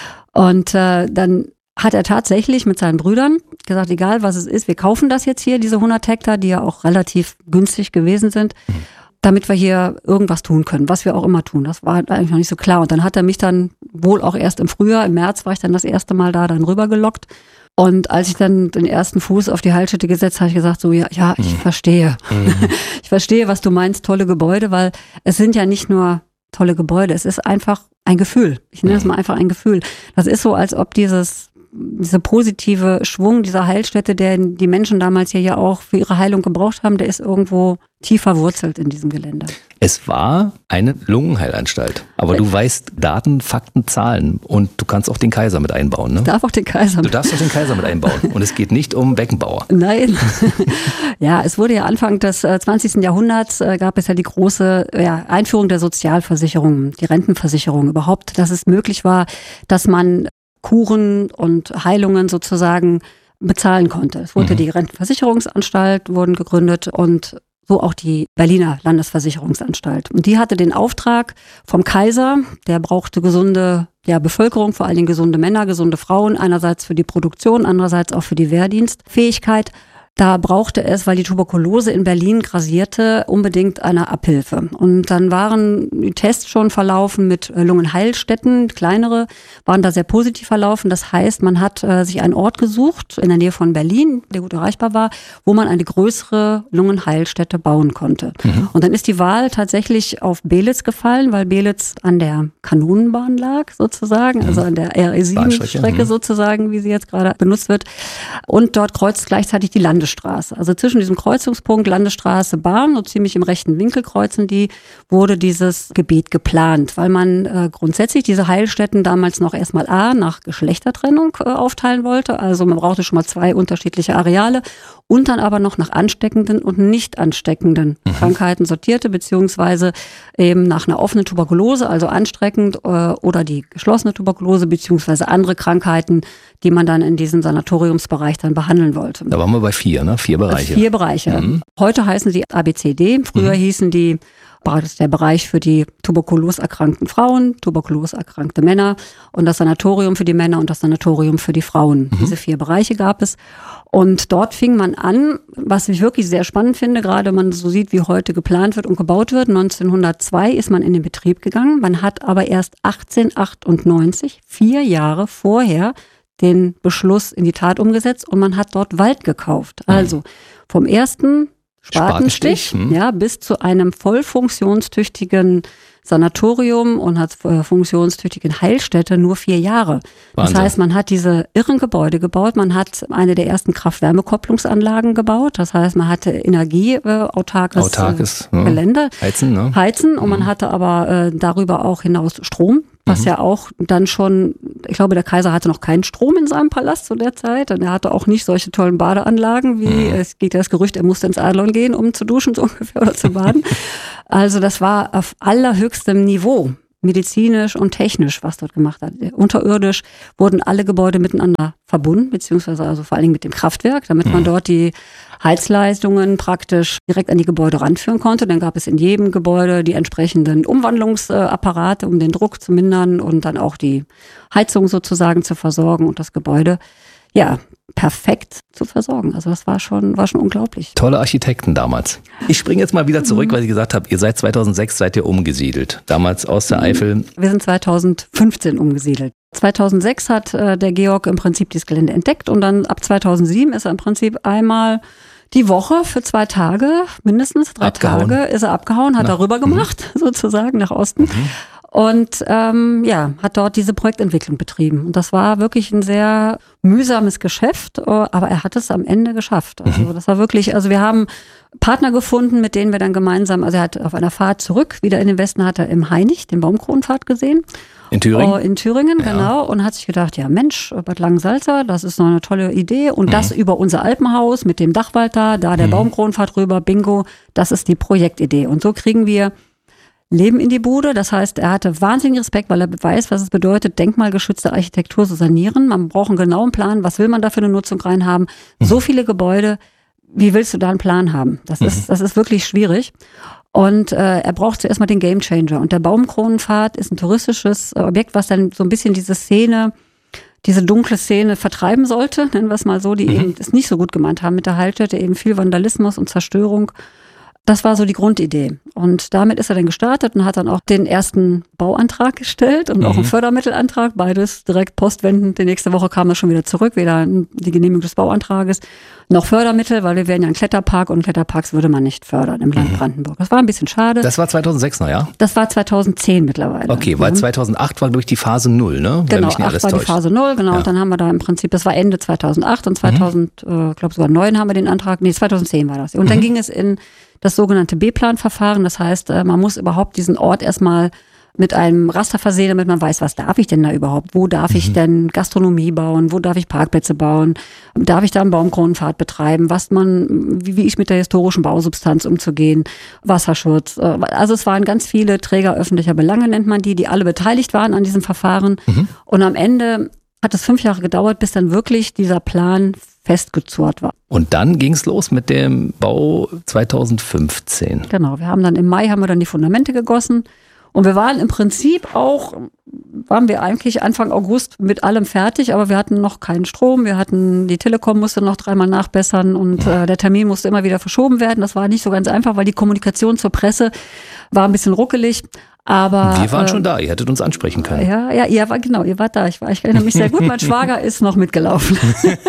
Und äh, dann hat er tatsächlich mit seinen Brüdern gesagt, egal was es ist, wir kaufen das jetzt hier, diese hundert Hektar, die ja auch relativ günstig gewesen sind, damit wir hier irgendwas tun können, was wir auch immer tun. Das war eigentlich noch nicht so klar. Und dann hat er mich dann wohl auch erst im Frühjahr, im März war ich dann das erste Mal da dann rübergelockt. Und als ich dann den ersten Fuß auf die Heilstätte gesetzt habe, habe ich gesagt, so ja, ja, ich mhm. verstehe. Mhm. Ich verstehe, was du meinst, tolle Gebäude, weil es sind ja nicht nur tolle Gebäude, es ist einfach ein Gefühl. Ich nenne es mal einfach ein Gefühl. Das ist so, als ob dieses Dieser positive Schwung dieser Heilstätte, den die Menschen damals hier ja auch für ihre Heilung gebraucht haben, der ist irgendwo tief verwurzelt in diesem Gelände. Es war eine Lungenheilanstalt, aber du weißt Daten, Fakten, Zahlen und du kannst auch den Kaiser mit einbauen, ne? Ich darf auch den Kaiser mit. Du darfst auch den Kaiser mit einbauen und es geht nicht um Beckenbauer. Nein. Ja, es wurde ja Anfang des zwanzigsten Jahrhunderts äh, gab es ja die große ja, Einführung der Sozialversicherung, die Rentenversicherung überhaupt, dass es möglich war, dass man Kuren und Heilungen sozusagen bezahlen konnte. Es wurde mhm. die Rentenversicherungsanstalt wurden gegründet und so auch die Berliner Landesversicherungsanstalt. Und die hatte den Auftrag vom Kaiser, der brauchte gesunde ja, Bevölkerung, vor allen Dingen gesunde Männer, gesunde Frauen, einerseits für die Produktion, andererseits auch für die Wehrdienstfähigkeit. Da brauchte es, weil die Tuberkulose in Berlin grassierte, unbedingt eine Abhilfe. Und dann waren die Tests schon verlaufen mit Lungenheilstätten, kleinere, waren da sehr positiv verlaufen. Das heißt, man hat äh, sich einen Ort gesucht in der Nähe von Berlin, der gut erreichbar war, wo man eine größere Lungenheilstätte bauen konnte. Mhm. Und dann ist die Wahl tatsächlich auf Belitz gefallen, weil Belitz an der Kanonenbahn lag sozusagen, mhm. also an der R E sieben Strecke mhm. sozusagen, wie sie jetzt gerade benutzt wird. Und dort kreuzt gleichzeitig die Landesstraße. Also zwischen diesem Kreuzungspunkt Landesstraße, Bahn, so ziemlich im rechten Winkel kreuzen die, wurde dieses Gebiet geplant, weil man äh, grundsätzlich diese Heilstätten damals noch erstmal A, nach Geschlechtertrennung äh, aufteilen wollte. Also man brauchte schon mal zwei unterschiedliche Areale und dann aber noch nach ansteckenden und nicht ansteckenden mhm. Krankheiten sortierte, beziehungsweise eben nach einer offenen Tuberkulose, also ansteckend äh, oder die geschlossene Tuberkulose, beziehungsweise andere Krankheiten, die man dann in diesem Sanatoriumsbereich dann behandeln wollte. Da waren wir bei vier, ne? Vier Bereiche. Vier Bereiche. Mhm. Heute heißen sie A B C D. Früher mhm. hießen die, das ist der Bereich für die tuberkuloserkrankten Frauen, tuberkuloserkrankte Männer und das Sanatorium für die Männer und das Sanatorium für die Frauen. Mhm. Diese vier Bereiche gab es. Und dort fing man an, was ich wirklich sehr spannend finde, gerade wenn man so sieht, wie heute geplant wird und gebaut wird. neunzehnhundertzwei ist man in den Betrieb gegangen. Man hat aber erst achtzehnhundertachtundneunzig, vier Jahre vorher, den Beschluss in die Tat umgesetzt und man hat dort Wald gekauft. Also vom ersten Spatenstich, Spatenstich hm. ja, bis zu einem voll funktionstüchtigen Sanatorium und hat äh, funktionstüchtigen Heilstätte nur vier Jahre. Wahnsinn. Das heißt, man hat diese irren Gebäude gebaut, man hat eine der ersten Kraft-Wärme-Kopplungsanlagen gebaut, das heißt, man hatte energieautarkes äh, Autarkes, äh, Gelände, ja. Heizen, ne? Heizen und mhm. man hatte aber äh, darüber auch hinaus Strom, was mhm. ja auch dann schon, ich glaube, der Kaiser hatte noch keinen Strom in seinem Palast zu der Zeit und er hatte auch nicht solche tollen Badeanlagen, wie mhm. es geht das Gerücht, er musste ins Adlon gehen, um zu duschen so ungefähr oder zu baden. Also das war auf allerhöchstem Niveau, medizinisch und technisch, was dort gemacht hat. Unterirdisch wurden alle Gebäude miteinander verbunden, beziehungsweise also vor allen Dingen mit dem Kraftwerk, damit man dort die Heizleistungen praktisch direkt an die Gebäude ranführen konnte. Dann gab es in jedem Gebäude die entsprechenden Umwandlungsapparate, um den Druck zu mindern und dann auch die Heizung sozusagen zu versorgen und das Gebäude, ja, perfekt zu versorgen. Also das war schon, war schon unglaublich. Tolle Architekten damals. Ich springe jetzt mal wieder zurück, mhm. weil ich gesagt habe, ihr seid zweitausendsechs, seid ihr umgesiedelt. Damals aus der Eifel. Wir sind zweitausendfünfzehn umgesiedelt. zweitausendsechs hat äh, der Georg im Prinzip dieses Gelände entdeckt und dann ab zweitausendsieben ist er im Prinzip einmal die Woche für zwei Tage, mindestens drei abgehauen. Tage, ist er abgehauen, hat Na, er rüber gemacht, mhm. sozusagen nach Osten. Mhm. Und ähm, ja, hat dort diese Projektentwicklung betrieben. Und das war wirklich ein sehr mühsames Geschäft, aber er hat es am Ende geschafft. Also mhm. das war wirklich, also wir haben Partner gefunden, mit denen wir dann gemeinsam, also er hat auf einer Fahrt zurück, wieder in den Westen, hat er im Hainich den Baumkronenpfad gesehen. In Thüringen? Oh, in Thüringen, ja. Genau. Und hat sich gedacht, ja Mensch, Bad Langensalza, das ist noch eine tolle Idee. Und mhm. das über unser Alpenhaus mit dem Dachwald da, da der mhm. Baumkronenpfad rüber, bingo, das ist die Projektidee. Und so kriegen wir Leben in die Bude. Das heißt, er hatte wahnsinnigen Respekt, weil er weiß, was es bedeutet, denkmalgeschützte Architektur zu sanieren. Man braucht einen genauen Plan. Was will man da für eine Nutzung reinhaben? Mhm. So viele Gebäude. Wie willst du da einen Plan haben? Das mhm. ist, das ist wirklich schwierig. Und äh, er braucht zuerst mal den Gamechanger. Und der Baumkronenpfad ist ein touristisches Objekt, was dann so ein bisschen diese Szene, diese dunkle Szene vertreiben sollte, nennen wir es mal so, die mhm. eben es nicht so gut gemeint haben mit der Heilstätte, eben viel Vandalismus und Zerstörung. Das war so die Grundidee. Und damit ist er dann gestartet und hat dann auch den ersten Bauantrag gestellt und mhm. auch einen Fördermittelantrag. Beides direkt postwendend. Die nächste Woche kam er schon wieder zurück, weder die Genehmigung des Bauantrages noch Fördermittel, weil wir wären ja ein Kletterpark und Kletterparks würde man nicht fördern im Land mhm. Brandenburg. Das war ein bisschen schade. Das war zweitausendsechs noch, ja? Das war zweitauszehn mittlerweile. Okay, weil ja. zweitausendacht war durch die Phase null, ne? Genau, acht war täuscht. Die Phase null, genau. Ja. Und dann haben wir da im Prinzip, das war Ende zweitausendacht und zweitausend, mhm. äh, glaube sogar neun haben wir den Antrag, nee, zweitausendzehn war das. Und mhm. dann ging es in das sogenannte B-Plan-Verfahren. Das heißt, man muss überhaupt diesen Ort erstmal mit einem Raster versehen, damit man weiß, was darf ich denn da überhaupt? Wo darf mhm. ich denn Gastronomie bauen? Wo darf ich Parkplätze bauen? Darf ich da einen Baumkronenpfad betreiben? Was man, wie, wie ich mit der historischen Bausubstanz umzugehen? Wasserschutz. Also es waren ganz viele Träger öffentlicher Belange, nennt man die, die alle beteiligt waren an diesem Verfahren. Mhm. Und am Ende hat es fünf Jahre gedauert, bis dann wirklich dieser Plan festgezurrt war. Und dann ging es los mit dem Bau zweitausendfünfzehn. Genau, wir haben dann im Mai haben wir dann die Fundamente gegossen und wir waren im Prinzip auch, waren wir eigentlich Anfang August mit allem fertig, aber wir hatten noch keinen Strom, wir hatten, die Telekom musste noch dreimal nachbessern und äh, der Termin musste immer wieder verschoben werden. Das war nicht so ganz einfach, weil die Kommunikation zur Presse war ein bisschen ruckelig. Aber wir waren äh, schon da, ihr hättet uns ansprechen können. Ja, ja, ihr war genau, ihr wart da. Ich, war, ich erinnere mich sehr gut. Mein Schwager ist noch mitgelaufen.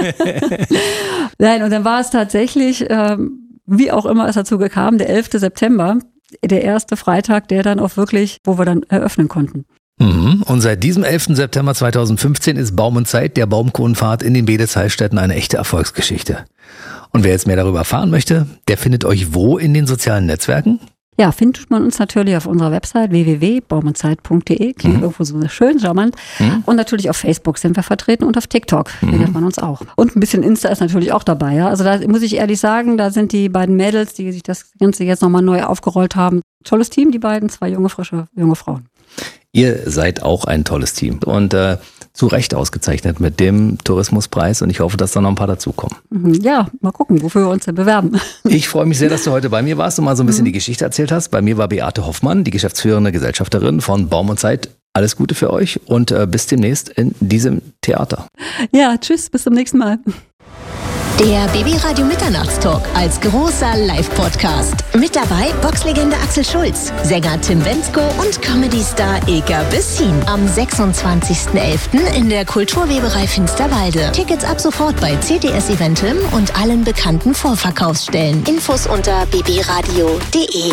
Nein, und dann war es tatsächlich, ähm, wie auch immer es dazu kam, der elfte September, der erste Freitag, der dann auch wirklich, wo wir dann eröffnen konnten. Mhm. Und seit diesem elften September zweitausendfünfzehn ist Baum und Zeit, der Baumkronenpfad in den Bedesheilstätten, eine echte Erfolgsgeschichte. Und wer jetzt mehr darüber erfahren möchte, der findet euch wo in den sozialen Netzwerken? Ja, findet man uns natürlich auf unserer Website w w w punkt baum und zeit punkt d e. Klingt mhm. irgendwo so schön, charmant. Mhm. Und natürlich auf Facebook sind wir vertreten und auf TikTok mhm. findet man uns auch. Und ein bisschen Insta ist natürlich auch dabei. Ja. Also da muss ich ehrlich sagen, da sind die beiden Mädels, die sich das Ganze jetzt nochmal neu aufgerollt haben. Tolles Team, die beiden, zwei junge, frische, junge Frauen. Ihr seid auch ein tolles Team und äh, zu Recht ausgezeichnet mit dem Tourismuspreis und ich hoffe, dass da noch ein paar dazukommen. Ja, mal gucken, wofür wir uns denn bewerben. Ich freue mich sehr, dass du heute bei mir warst und mal so ein bisschen mhm. die Geschichte erzählt hast. Bei mir war Beate Hoffmann, die geschäftsführende Gesellschafterin von Baum und Zeit. Alles Gute für euch und äh, bis demnächst in diesem Theater. Ja, tschüss, bis zum nächsten Mal. Der B B-Radio Mitternachtstalk als großer Live-Podcast. Mit dabei Boxlegende Axel Schulz, Sänger Tim Bendzko und Comedy-Star Ilka Bessin. Am sechsundzwanzigsten elften in der Kulturweberei Finsterwalde. Tickets ab sofort bei C T S Eventim und allen bekannten Vorverkaufsstellen. Infos unter b b radio punkt d e.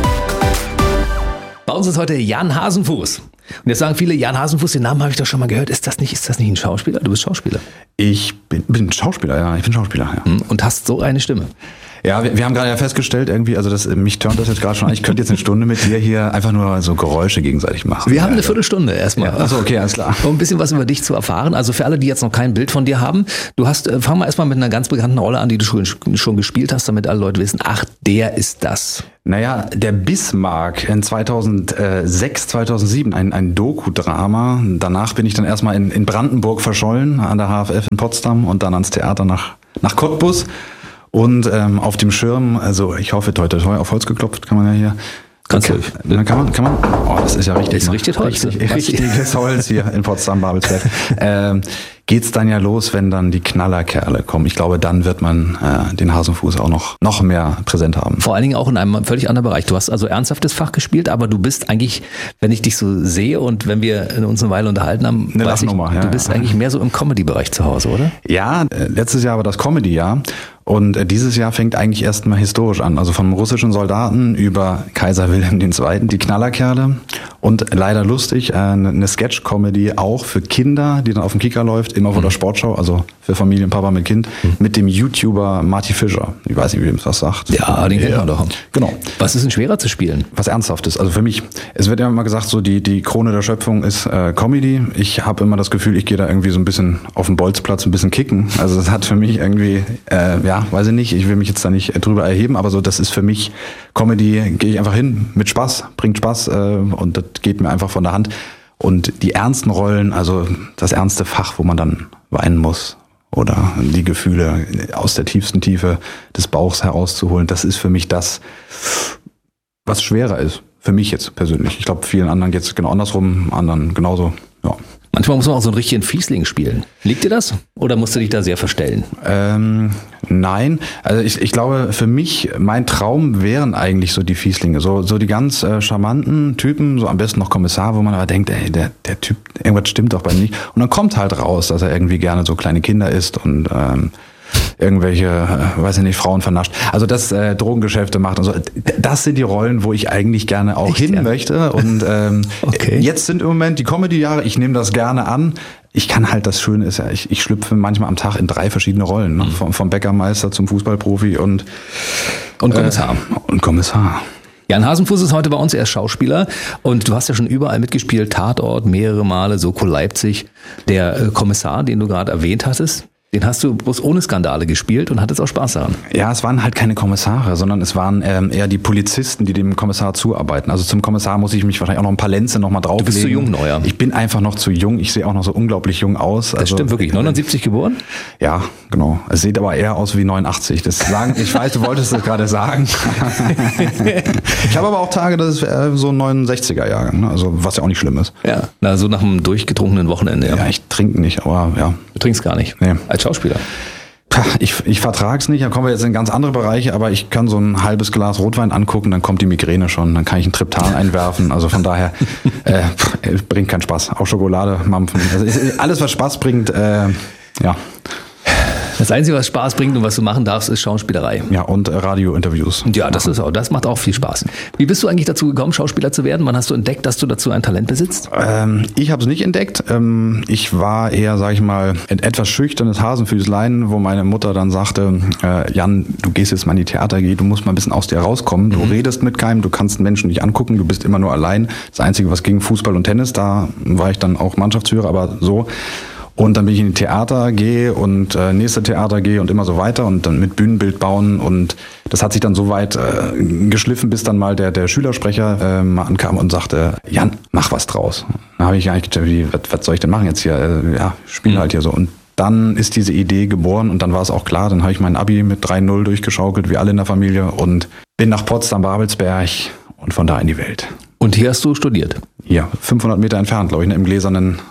Bei uns ist heute Jan Hasenfuß. Und jetzt sagen viele, Jan Hasenfuß, den Namen habe ich doch schon mal gehört. Ist das nicht, ist das nicht ein Schauspieler? Du bist Schauspieler. Ich bin, bin Schauspieler, ja. Ich bin Schauspieler, ja. Und hast so eine Stimme. Ja, wir, wir haben gerade ja festgestellt, irgendwie, also das, mich turnt das jetzt gerade schon an, ich könnte jetzt eine Stunde mit dir hier einfach nur so Geräusche gegenseitig machen. Wir haben eine Viertelstunde erstmal. Ja, achso, okay, alles klar. Um ein bisschen was über dich zu erfahren. Also für alle, die jetzt noch kein Bild von dir haben, du hast, fangen wir erstmal mit einer ganz bekannten Rolle an, die du schon, schon gespielt hast, damit alle Leute wissen, ach, der ist das. Naja, der Bismarck in zweitausendsechs, zweitausendsieben, ein, ein Doku-Drama. Danach bin ich dann erstmal in, in Brandenburg verschollen, an der H F F in Potsdam und dann ans Theater nach, nach Cottbus. Und ähm, auf dem Schirm, also ich hoffe, toi toi toi, auf Holz geklopft, kann man ja hier. Ganz okay. Dann kann man, kann man, oh, das ist ja richtig. Das ist richtig Holz. Richtig, richtiges Holz hier in Potsdam-Babelsberg. ähm, geht's dann ja los, wenn dann die Knallerkerle kommen. Ich glaube, dann wird man äh, den Hasenfuß auch noch, noch mehr präsent haben. Vor allen Dingen auch in einem völlig anderen Bereich. Du hast also ernsthaftes Fach gespielt, aber du bist eigentlich, wenn ich dich so sehe und wenn wir uns eine Weile unterhalten haben, eine weiß ich, ja, du bist ja. eigentlich mehr so im Comedy-Bereich zu Hause, oder? Ja, äh, letztes Jahr war das Comedy-Jahr. Und äh, dieses Jahr fängt eigentlich erstmal historisch an. Also vom russischen Soldaten über Kaiser Wilhelm der Zweite, die Knallerkerle und leider lustig, äh, eine Sketch-Comedy auch für Kinder, die dann auf dem Kicker läuft, immer vor der Sportschau, also für Familien, Papa mit Kind, mhm. mit dem YouTuber Marty Fischer. Ich weiß nicht, wie ihm das sagt. Ja, den kennt man doch. Genau. Was ist denn schwerer zu spielen? Was Ernsthaftes. Also für mich, es wird ja immer gesagt, so die, die Krone der Schöpfung ist äh, Comedy. Ich habe immer das Gefühl, ich gehe da irgendwie so ein bisschen auf dem Bolzplatz ein bisschen kicken. Also das hat für mich irgendwie, äh, ja, weiß ich nicht, ich will mich jetzt da nicht drüber erheben, aber so, das ist für mich Comedy, gehe ich einfach hin mit Spaß, bringt Spaß äh, und das geht mir einfach von der Hand. Und die ernsten Rollen, also das ernste Fach, wo man dann weinen muss oder die Gefühle aus der tiefsten Tiefe des Bauchs herauszuholen, das ist für mich das, was schwerer ist. Für mich jetzt persönlich. Ich glaube, vielen anderen geht es genau andersrum, anderen genauso, ja. Manchmal muss man auch so einen richtigen Fiesling spielen. Liegt dir das? Oder musst du dich da sehr verstellen? Ähm, nein. Also ich, ich glaube, für mich, mein Traum wären eigentlich so die Fieslinge. So, so die ganz äh, charmanten Typen, so am besten noch Kommissar, wo man aber denkt, ey, der, der Typ, irgendwas stimmt doch bei ihm nicht. Und dann kommt halt raus, dass er irgendwie gerne so kleine Kinder isst und ähm, irgendwelche, äh, weiß ich nicht, Frauen vernascht. Also das äh, Drogengeschäfte macht und so. Das sind die Rollen, wo ich eigentlich gerne auch Echt, hin ja? möchte. Und ähm, okay. jetzt sind im Moment die Comedy-Jahre. Ich nehme das gerne an. Ich kann halt, das Schöne ist ja, ich, ich schlüpfe manchmal am Tag in drei verschiedene Rollen. Ne? Mhm. Vom, vom Bäckermeister zum Fußballprofi und, und Kommissar. Äh, und Kommissar. Jan Hasenfuß ist heute bei uns, er ist Schauspieler und du hast ja schon überall mitgespielt, Tatort, mehrere Male, Soko Leipzig. Der äh, Kommissar, den du gerade erwähnt hattest, den hast du bloß ohne Skandale gespielt und hattest auch Spaß daran. Ja, es waren halt keine Kommissare, sondern es waren ähm, eher die Polizisten, die dem Kommissar zuarbeiten. Also zum Kommissar muss ich mich wahrscheinlich auch noch ein paar Lenze noch mal drauflegen. Du bist zu jung, Neuer. Ich bin einfach noch zu jung. Ich sehe auch noch so unglaublich jung aus. Das also, stimmt wirklich. neunundsiebzig geboren? Ja, genau. Es sieht aber eher aus wie neunundachtzig. Das sagen, ich weiß, du wolltest das gerade sagen. Ich habe aber auch Tage, das ist äh, so ein neunundsechziger Jahrgang, ne? Also was ja auch nicht schlimm ist. Ja, na, so nach einem durchgetrunkenen Wochenende. Ja, ja ich trinke nicht, aber ja. Du trinkst gar nicht? Nee. Als Schauspieler? Ich, ich vertrag's nicht, da kommen wir jetzt in ganz andere Bereiche, aber ich kann so ein halbes Glas Rotwein angucken, dann kommt die Migräne schon, dann kann ich ein Triptan einwerfen, also von daher äh, bringt keinen Spaß. Auch Schokolade, Mampfen, also alles was Spaß bringt, äh, ja. Das Einzige, was Spaß bringt und was du machen darfst, ist Schauspielerei. Ja, und äh, Radiointerviews. Ja, das ist auch, das macht auch viel Spaß. Wie bist du eigentlich dazu gekommen, Schauspieler zu werden? Wann hast du entdeckt, dass du dazu ein Talent besitzt? Ähm, ich habe es nicht entdeckt. Ähm, ich war eher, sag ich mal, ein etwas schüchternes Hasenfüßlein, wo meine Mutter dann sagte, äh, Jan, du gehst jetzt mal in die Theater, du musst mal ein bisschen aus dir rauskommen. Du mhm. redest mit keinem, du kannst einen Menschen nicht angucken, du bist immer nur allein. Das Einzige, was ging, Fußball und Tennis, da war ich dann auch Mannschaftsführer, aber so. Und dann bin ich in die Theater A G und äh, nächste Theater A G und immer so weiter und dann mit Bühnenbild bauen und das hat sich dann so weit äh, geschliffen, bis dann mal der der Schülersprecher äh, mal ankam und sagte, Jan, mach was draus. Dann habe ich eigentlich gedacht, wie, was, was soll ich denn machen jetzt hier? Äh, ja, spiele halt hier so. Und dann ist diese Idee geboren und dann war es auch klar, dann habe ich mein Abi mit drei null durchgeschaukelt, wie alle in der Familie und bin nach Potsdam-Babelsberg und von da in die Welt. Und hier hast du studiert? Hier, fünfhundert Meter entfernt, glaube ich, im gläsernen äh,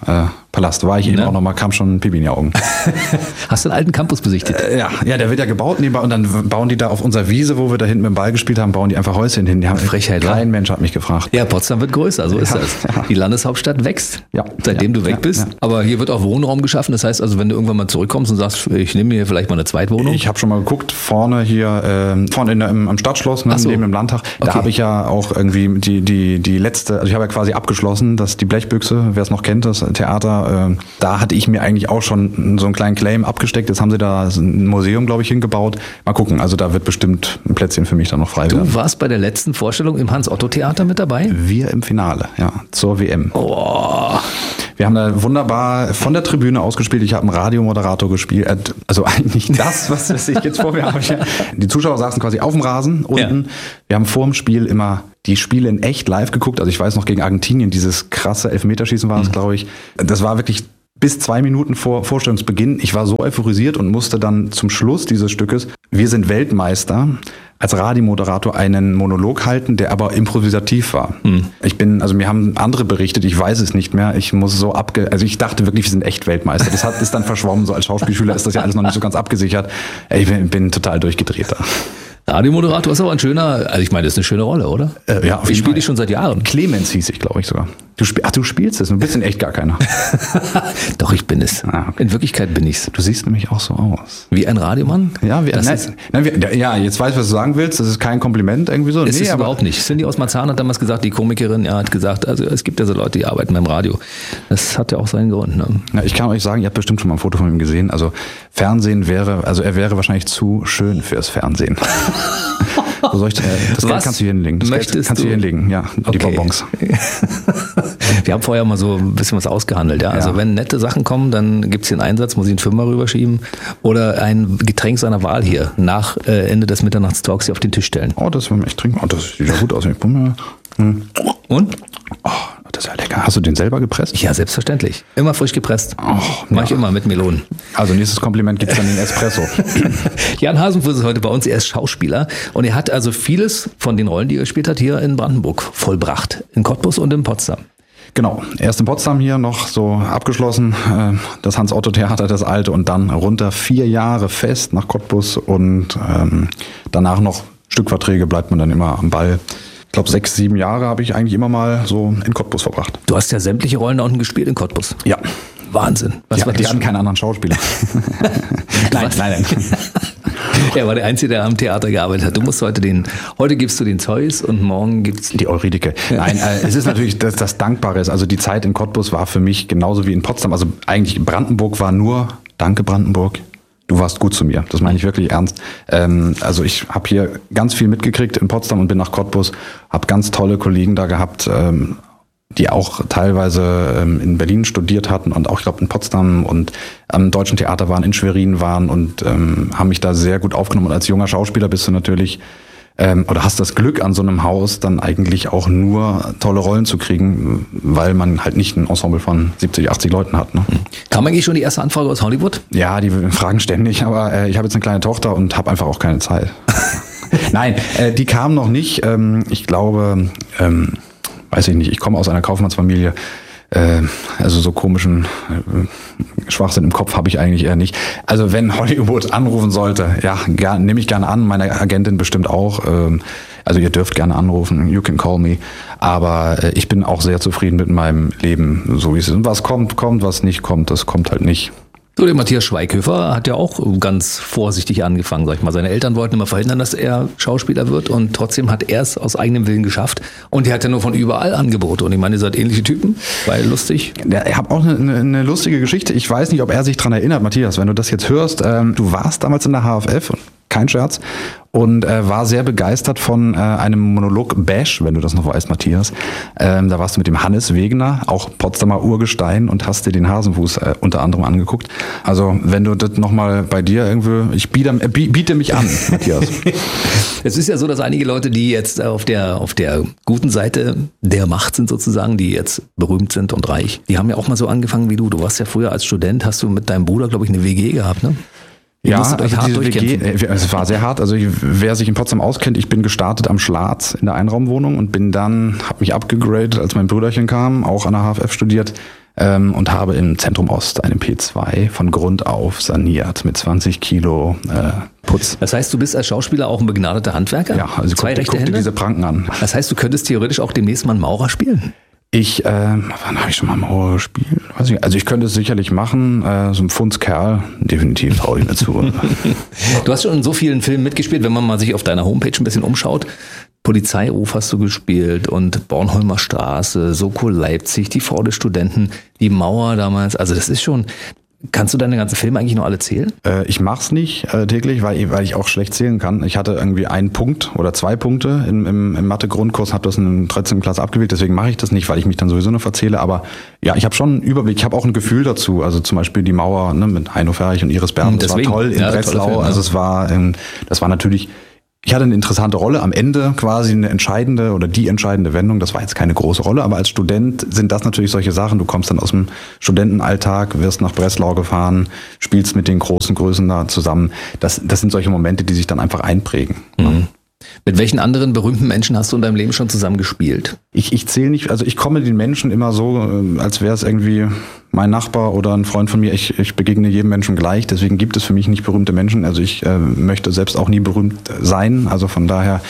Palast. War ich eben Ja. auch nochmal, kam schon Pipi in die Augen. Hast du den alten Campus besichtigt? Äh, ja, ja, der wird ja gebaut nebenbei und dann bauen die da auf unserer Wiese, wo wir da hinten mit dem Ball gespielt haben, bauen die einfach Häuschen hin. Die haben, Frechheit, kein wa? Mensch hat mich gefragt. Ja, Potsdam wird größer, so ist Ja, das. ja. Die Landeshauptstadt wächst, Ja. seitdem Ja, du weg ja, bist. ja. Aber hier wird auch Wohnraum geschaffen. Das heißt also, wenn du irgendwann mal zurückkommst und sagst, ich nehme mir vielleicht mal eine Zweitwohnung. Ich habe schon mal geguckt, vorne hier, ähm, vorne in der, im, am Stadtschloss, ne, Ach so. neben dem Landtag, da Okay. habe ich ja auch irgendwie die, die, die letzte, also ich habe ja quasi abgeschlossen, dass die Blechbüchse, wer es noch kennt, das Theater, äh, da hatte ich mir eigentlich auch schon so einen kleinen Claim abgesteckt. Jetzt haben sie da ein Museum, glaube ich, hingebaut. Mal gucken, also da wird bestimmt ein Plätzchen für mich dann noch frei werden. Du warst bei der letzten Vorstellung im Hans-Otto-Theater mit dabei? Wir im Finale, ja, zur W M. Oh. Wir haben da wunderbar von der Tribüne ausgespielt. Ich habe einen Radiomoderator gespielt. Äh, Also eigentlich das, was, was ich jetzt vor mir habe. Die Zuschauer saßen quasi auf dem Rasen unten. Ja. Wir haben vor dem Spiel immer die Spiele in echt live geguckt. Also ich weiß noch gegen Argentinien, dieses krasse Elfmeterschießen war es, glaube ich. Das war wirklich bis zwei Minuten vor Vorstellungsbeginn. Ich war so euphorisiert und musste dann zum Schluss dieses Stückes, wir sind Weltmeister, als Radiomoderator einen Monolog halten, der aber improvisativ war. Mhm. Ich bin, also mir haben andere berichtet, ich weiß es nicht mehr. Ich muss so abge, also ich dachte wirklich, wir sind echt Weltmeister. Das hat, ist dann verschwommen. So als Schauspielschüler ist das ja alles noch nicht so ganz abgesichert. Ich bin, bin total durchgedreht da. Radiomoderator ist aber ein schöner, also ich meine, das ist eine schöne Rolle, oder? Äh, ja, auf ich jeden spiele Fall. die schon seit Jahren. Clemens hieß ich, glaube ich sogar. Du spiel, ach, du spielst es. Du bist in echt gar keiner. Doch, ich bin es. Ah, okay. In Wirklichkeit bin ich's. Du siehst nämlich auch so aus. Wie ein Radiomann? Ja, wir, das nein, ist, nein, wir, ja, jetzt weißt du, was du sagen willst. Das ist kein Kompliment irgendwie so. es ist aber- überhaupt nicht. Cindy aus Marzahn hat damals gesagt, die Komikerin, ja, hat gesagt, also es gibt ja so Leute, die arbeiten beim Radio. Das hat ja auch seinen Grund. Ne? Ja, ich kann euch sagen, ihr habt bestimmt schon mal ein Foto von ihm gesehen. Also Fernsehen wäre, also er wäre wahrscheinlich zu schön fürs Fernsehen. So soll ich, äh, das Geld Was kannst du hier hinlegen. Das Geld möchtest kannst du hier du? hinlegen, ja, die Okay. Bonbons. Wir haben vorher mal so ein bisschen was ausgehandelt. Ja? Also Ja. wenn nette Sachen kommen, dann gibt's hier einen Einsatz, muss ich einen Fünfer rüberschieben oder ein Getränk seiner Wahl hier nach äh, Ende des Mitternachtstalks hier auf den Tisch stellen. Oh, das will ich trinken. Oh, das sieht ja gut aus. Ich probiere mal. Hm. Und? Oh, das ist ja lecker. Hast du den selber gepresst? Ja, selbstverständlich. Immer frisch gepresst. Oh, Mach ich ja. immer mit Melonen. Also nächstes Kompliment gibt's dann den Espresso. Jan Hasenfuß ist heute bei uns. Er ist Schauspieler und er hat also vieles von den Rollen, die er gespielt hat, hier in Brandenburg vollbracht. In Cottbus und in Potsdam. Genau, erst in Potsdam hier noch so abgeschlossen, äh, das Hans-Otto-Theater, das alte, und dann runter vier Jahre fest nach Cottbus und ähm, danach noch Stückverträge, bleibt man dann immer am Ball. Ich glaube, sechs, sieben Jahre habe ich eigentlich immer mal so in Cottbus verbracht. Du hast ja sämtliche Rollen da unten gespielt in Cottbus. Ja. Wahnsinn. Was Die, war die das? hatten keinen anderen Schauspieler. nein, Was? nein, nein. Er war der Einzige, der am Theater gearbeitet hat. Du musst heute den, heute gibst du den Zeus und morgen gibt's Die Eurydike. Nein, äh, es ist natürlich das, das Dankbare ist. Also die Zeit in Cottbus war für mich genauso wie in Potsdam. Also eigentlich Brandenburg war nur, danke Brandenburg, du warst gut zu mir. Das meine ich wirklich ernst. Ähm, also ich habe hier ganz viel mitgekriegt in Potsdam und bin nach Cottbus, habe ganz tolle Kollegen da gehabt, ähm, die auch teilweise ähm, in Berlin studiert hatten und auch, ich glaube, in Potsdam und am Deutschen Theater waren, in Schwerin waren und ähm, haben mich da sehr gut aufgenommen. Und als junger Schauspieler bist du natürlich ähm, oder hast das Glück, an so einem Haus dann eigentlich auch nur tolle Rollen zu kriegen, weil man halt nicht ein Ensemble von siebzig, achtzig Leuten hat. Ne? Kam eigentlich schon die erste Anfrage aus Hollywood? Ja, die fragen ständig, aber äh, ich habe jetzt eine kleine Tochter und habe einfach auch keine Zeit. Nein, äh, die kam noch nicht. Ähm, ich glaube, ähm, weiß ich nicht, ich komme aus einer Kaufmannsfamilie. Äh, also so komischen äh, Schwachsinn im Kopf habe ich eigentlich eher nicht. Also wenn Hollywood anrufen sollte, ja, ger- nehme ich gerne an. Meine Agentin bestimmt auch. Ähm, also ihr dürft gerne anrufen, you can call me. Aber äh, ich bin auch sehr zufrieden mit meinem Leben, so wie es ist. Und was kommt, kommt, was nicht kommt, das kommt halt nicht. So, der Matthias Schweighöfer hat ja auch ganz vorsichtig angefangen, sag ich mal. Seine Eltern wollten immer verhindern, dass er Schauspieler wird und trotzdem hat er es aus eigenem Willen geschafft. Und er hat ja nur von überall Angebote. Und ich meine, ihr seid ähnliche Typen, weil lustig. Ja, ich habe auch eine, eine, eine lustige Geschichte. Ich weiß nicht, ob er sich dran erinnert, Matthias, wenn du das jetzt hörst. Ähm, du warst damals in der H F F, kein Scherz, und äh, war sehr begeistert von äh, einem Monolog Bash, wenn du das noch weißt, Matthias. Ähm, da warst du mit dem Hannes Wegener, auch Potsdamer Urgestein, und hast dir den Hasenfuß äh, unter anderem angeguckt. Also wenn du das nochmal bei dir irgendwie, ich biete, äh, biete mich an, Matthias. Es ist ja so, dass einige Leute, die jetzt auf der, auf der guten Seite der Macht sind sozusagen, die jetzt berühmt sind und reich, die haben ja auch mal so angefangen wie du. Du warst ja früher als Student, hast du mit deinem Bruder, glaube ich, eine W G gehabt, ne? Ihr Ja, musstet euch also hart diese W G, durchkämpfen. äh, es war sehr hart. Also ich, wer sich in Potsdam auskennt, ich bin gestartet am Schlatz in der Einraumwohnung und bin dann, habe mich abgegradet, als mein Brüderchen kam, auch an der H F F studiert, ähm, und habe im Zentrum Ost eine P zwei von Grund auf saniert mit zwanzig Kilo äh, Putz. Das heißt, du bist als Schauspieler auch ein begnadeter Handwerker? Ja, also Zwei guck, rechte guck dir Hände? diese Pranken an. Das heißt, du könntest theoretisch auch demnächst mal einen Maurer spielen? Ich, äh, wann habe ich schon mal Maurer gespielt? Weiß ich, also ich könnte es sicherlich machen, äh, so ein Pfundskerl, definitiv traue ich mir zu. Du hast schon in so vielen Filmen mitgespielt, wenn man mal sich auf deiner Homepage ein bisschen umschaut. Polizeiruf hast du gespielt und Bornholmer Straße, Soko Leipzig, die Frau des Studenten, die Mauer damals. Also das ist schon... Kannst du deine ganzen Filme eigentlich noch alle zählen? Äh, ich mach's nicht äh, täglich, weil ich, weil ich auch schlecht zählen kann. Ich hatte irgendwie einen Punkt oder zwei Punkte im, im, im Mathe-Grundkurs, habe das in der dreizehnten Klasse abgewählt, deswegen mache ich das nicht, weil ich mich dann sowieso nur verzähle. Aber ja, ich habe schon einen Überblick, ich habe auch ein Gefühl dazu. Also zum Beispiel die Mauer, ne, mit Heino Ferch und Iris Berben, das war toll in ja, Breslau. Film, ja. Also es war, ähm, das war natürlich... Ich hatte eine interessante Rolle, am Ende quasi eine entscheidende oder die entscheidende Wendung. Das war jetzt keine große Rolle, aber als Student sind das natürlich solche Sachen. Du kommst dann aus dem Studentenalltag, wirst nach Breslau gefahren, spielst mit den großen Größen da zusammen. Das, das sind solche Momente, die sich dann einfach einprägen. Mhm. Mit welchen anderen berühmten Menschen hast du in deinem Leben schon zusammen gespielt? Ich, ich zähle nicht, also ich komme den Menschen immer so, als wäre es irgendwie mein Nachbar oder ein Freund von mir. Ich, ich begegne jedem Menschen gleich, deswegen gibt es für mich nicht berühmte Menschen. Also ich äh, möchte selbst auch nie berühmt sein, also von daher...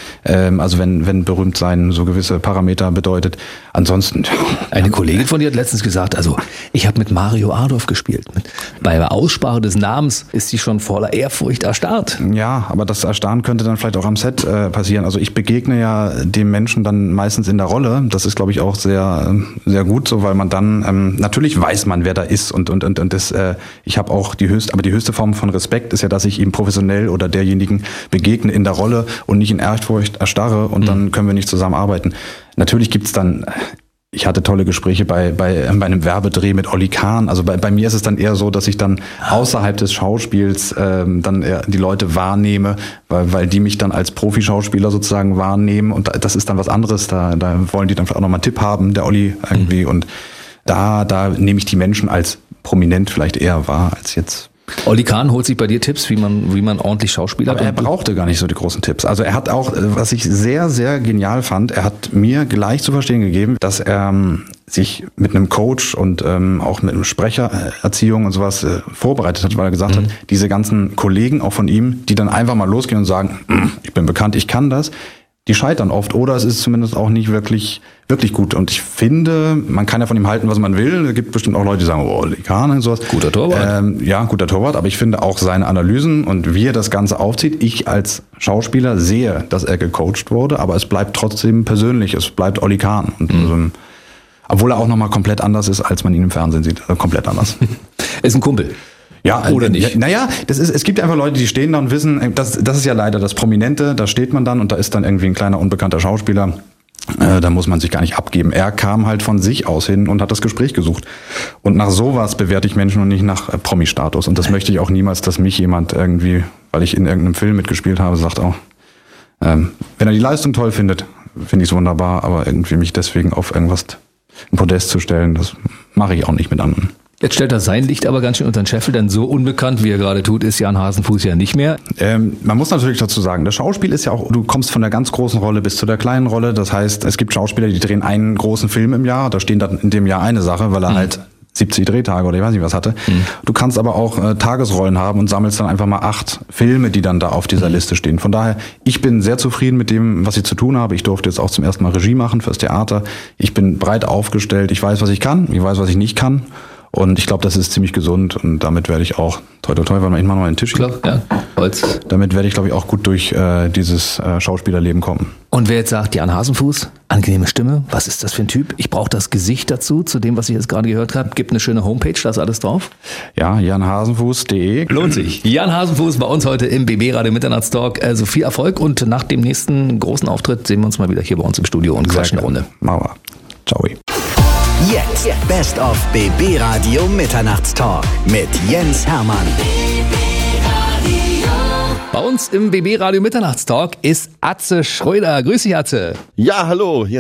Also wenn, wenn berühmt sein so gewisse Parameter bedeutet. Ansonsten... Eine Kollegin von dir hat letztens gesagt, also ich habe mit Mario Adorf gespielt. Bei der Aussprache des Namens ist sie schon voller Ehrfurcht erstarrt. Ja, aber das Erstarren könnte dann vielleicht auch am Set äh, passieren. Also ich begegne ja dem Menschen dann meistens in der Rolle. Das ist, glaube ich, auch sehr sehr gut so, weil man dann... Ähm, natürlich weiß man, wer da ist und und und, und das, äh, ich habe auch die höchste... Aber die höchste Form von Respekt ist ja, dass ich ihm professionell oder derjenigen begegne in der Rolle und nicht in Ehrfurcht erstarre und dann können wir nicht zusammenarbeiten. Natürlich gibt's dann, ich hatte tolle Gespräche bei, bei, bei einem Werbedreh mit Olli Kahn. Also bei, bei mir ist es dann eher so, dass ich dann außerhalb des Schauspiels ähm, dann eher die Leute wahrnehme, weil, weil die mich dann als Profischauspieler sozusagen wahrnehmen und das ist dann was anderes. Da, da wollen die dann vielleicht auch nochmal einen Tipp haben, der Olli irgendwie mhm. und da, da nehme ich die Menschen als prominent vielleicht eher wahr als jetzt... Olli Kahn holt sich bei dir Tipps, wie man, wie man ordentlich Schauspieler hat. Aber er brauchte gar nicht so die großen Tipps. Also er hat auch, was ich sehr, sehr genial fand, er hat mir gleich zu verstehen gegeben, dass er ähm, sich mit einem Coach und ähm, auch mit einem Sprechererziehung und sowas äh, vorbereitet hat, weil er gesagt mhm. hat, diese ganzen Kollegen auch von ihm, die dann einfach mal losgehen und sagen, ich bin bekannt, ich kann das, die scheitern oft oder es ist zumindest auch nicht wirklich wirklich gut. Und ich finde, man kann ja von ihm halten, was man will. Es gibt bestimmt auch Leute, die sagen, oh, Kahn und sowas. Guter Torwart. Ähm, ja, guter Torwart. Aber ich finde auch seine Analysen und wie er das Ganze aufzieht. Ich als Schauspieler sehe, dass er gecoacht wurde, aber es bleibt trotzdem persönlich. Es bleibt Olli Kahn. Und, mhm. also, obwohl er auch nochmal komplett anders ist, als man ihn im Fernsehen sieht. Also komplett anders. Ist ein Kumpel. Ja, oder nicht? Ja, naja, das ist, es gibt einfach Leute, die stehen da und wissen, das, das ist ja leider das Prominente, da steht man dann und da ist dann irgendwie ein kleiner, unbekannter Schauspieler, äh, da muss man sich gar nicht abgeben. Er kam halt von sich aus hin und hat das Gespräch gesucht. Und nach sowas bewerte ich Menschen und nicht nach äh, Promi-Status. Und das möchte ich auch niemals, dass mich jemand irgendwie, weil ich in irgendeinem Film mitgespielt habe, sagt auch, ähm, wenn er die Leistung toll findet, finde ich es wunderbar, aber irgendwie mich deswegen auf irgendwas, ein Podest zu stellen, das mache ich auch nicht mit anderen. Jetzt stellt er sein Licht aber ganz schön unter den Scheffel, denn so unbekannt, wie er gerade tut, ist Jan Hasenfuß ja nicht mehr. Ähm, man muss natürlich dazu sagen, das Schauspiel ist ja auch, du kommst von der ganz großen Rolle bis zu der kleinen Rolle. Das heißt, es gibt Schauspieler, die drehen einen großen Film im Jahr, da stehen dann in dem Jahr eine Sache, weil er mhm. halt siebzig Drehtage oder ich weiß nicht was hatte. Mhm. Du kannst aber auch äh, Tagesrollen haben und sammelst dann einfach mal acht Filme, die dann da auf dieser mhm. Liste stehen. Von daher, ich bin sehr zufrieden mit dem, was ich zu tun habe. Ich durfte jetzt auch zum ersten Mal Regie machen fürs Theater. Ich bin breit aufgestellt. Ich weiß, was ich kann. Ich weiß, was ich nicht kann. Und ich glaube, das ist ziemlich gesund und damit werde ich auch, toi toi toi, weil man immer noch mal den Tisch Klar, ja, Holz. Damit werde ich, glaube ich, auch gut durch äh, dieses äh, Schauspielerleben kommen. Und wer jetzt sagt, Jan Hasenfuß, angenehme Stimme, was ist das für ein Typ? Ich brauche das Gesicht dazu, zu dem, was ich jetzt gerade gehört habe. Gibt eine schöne Homepage, da ist alles drauf. Ja, jan hasenfuß punkt de. Lohnt sich. Jan Hasenfuß bei uns heute im B B Radio Mitternachtstalk. Also viel Erfolg und nach dem nächsten großen Auftritt sehen wir uns mal wieder hier bei uns im Studio und quatschen eine Runde. Machen wir. Ciao. Jetzt Best of B B Radio Mitternachtstalk mit Jens Hermann. Bei uns im B B Radio Mitternachtstalk ist Atze Schröder. Grüß dich, Atze. Ja, hallo Jens.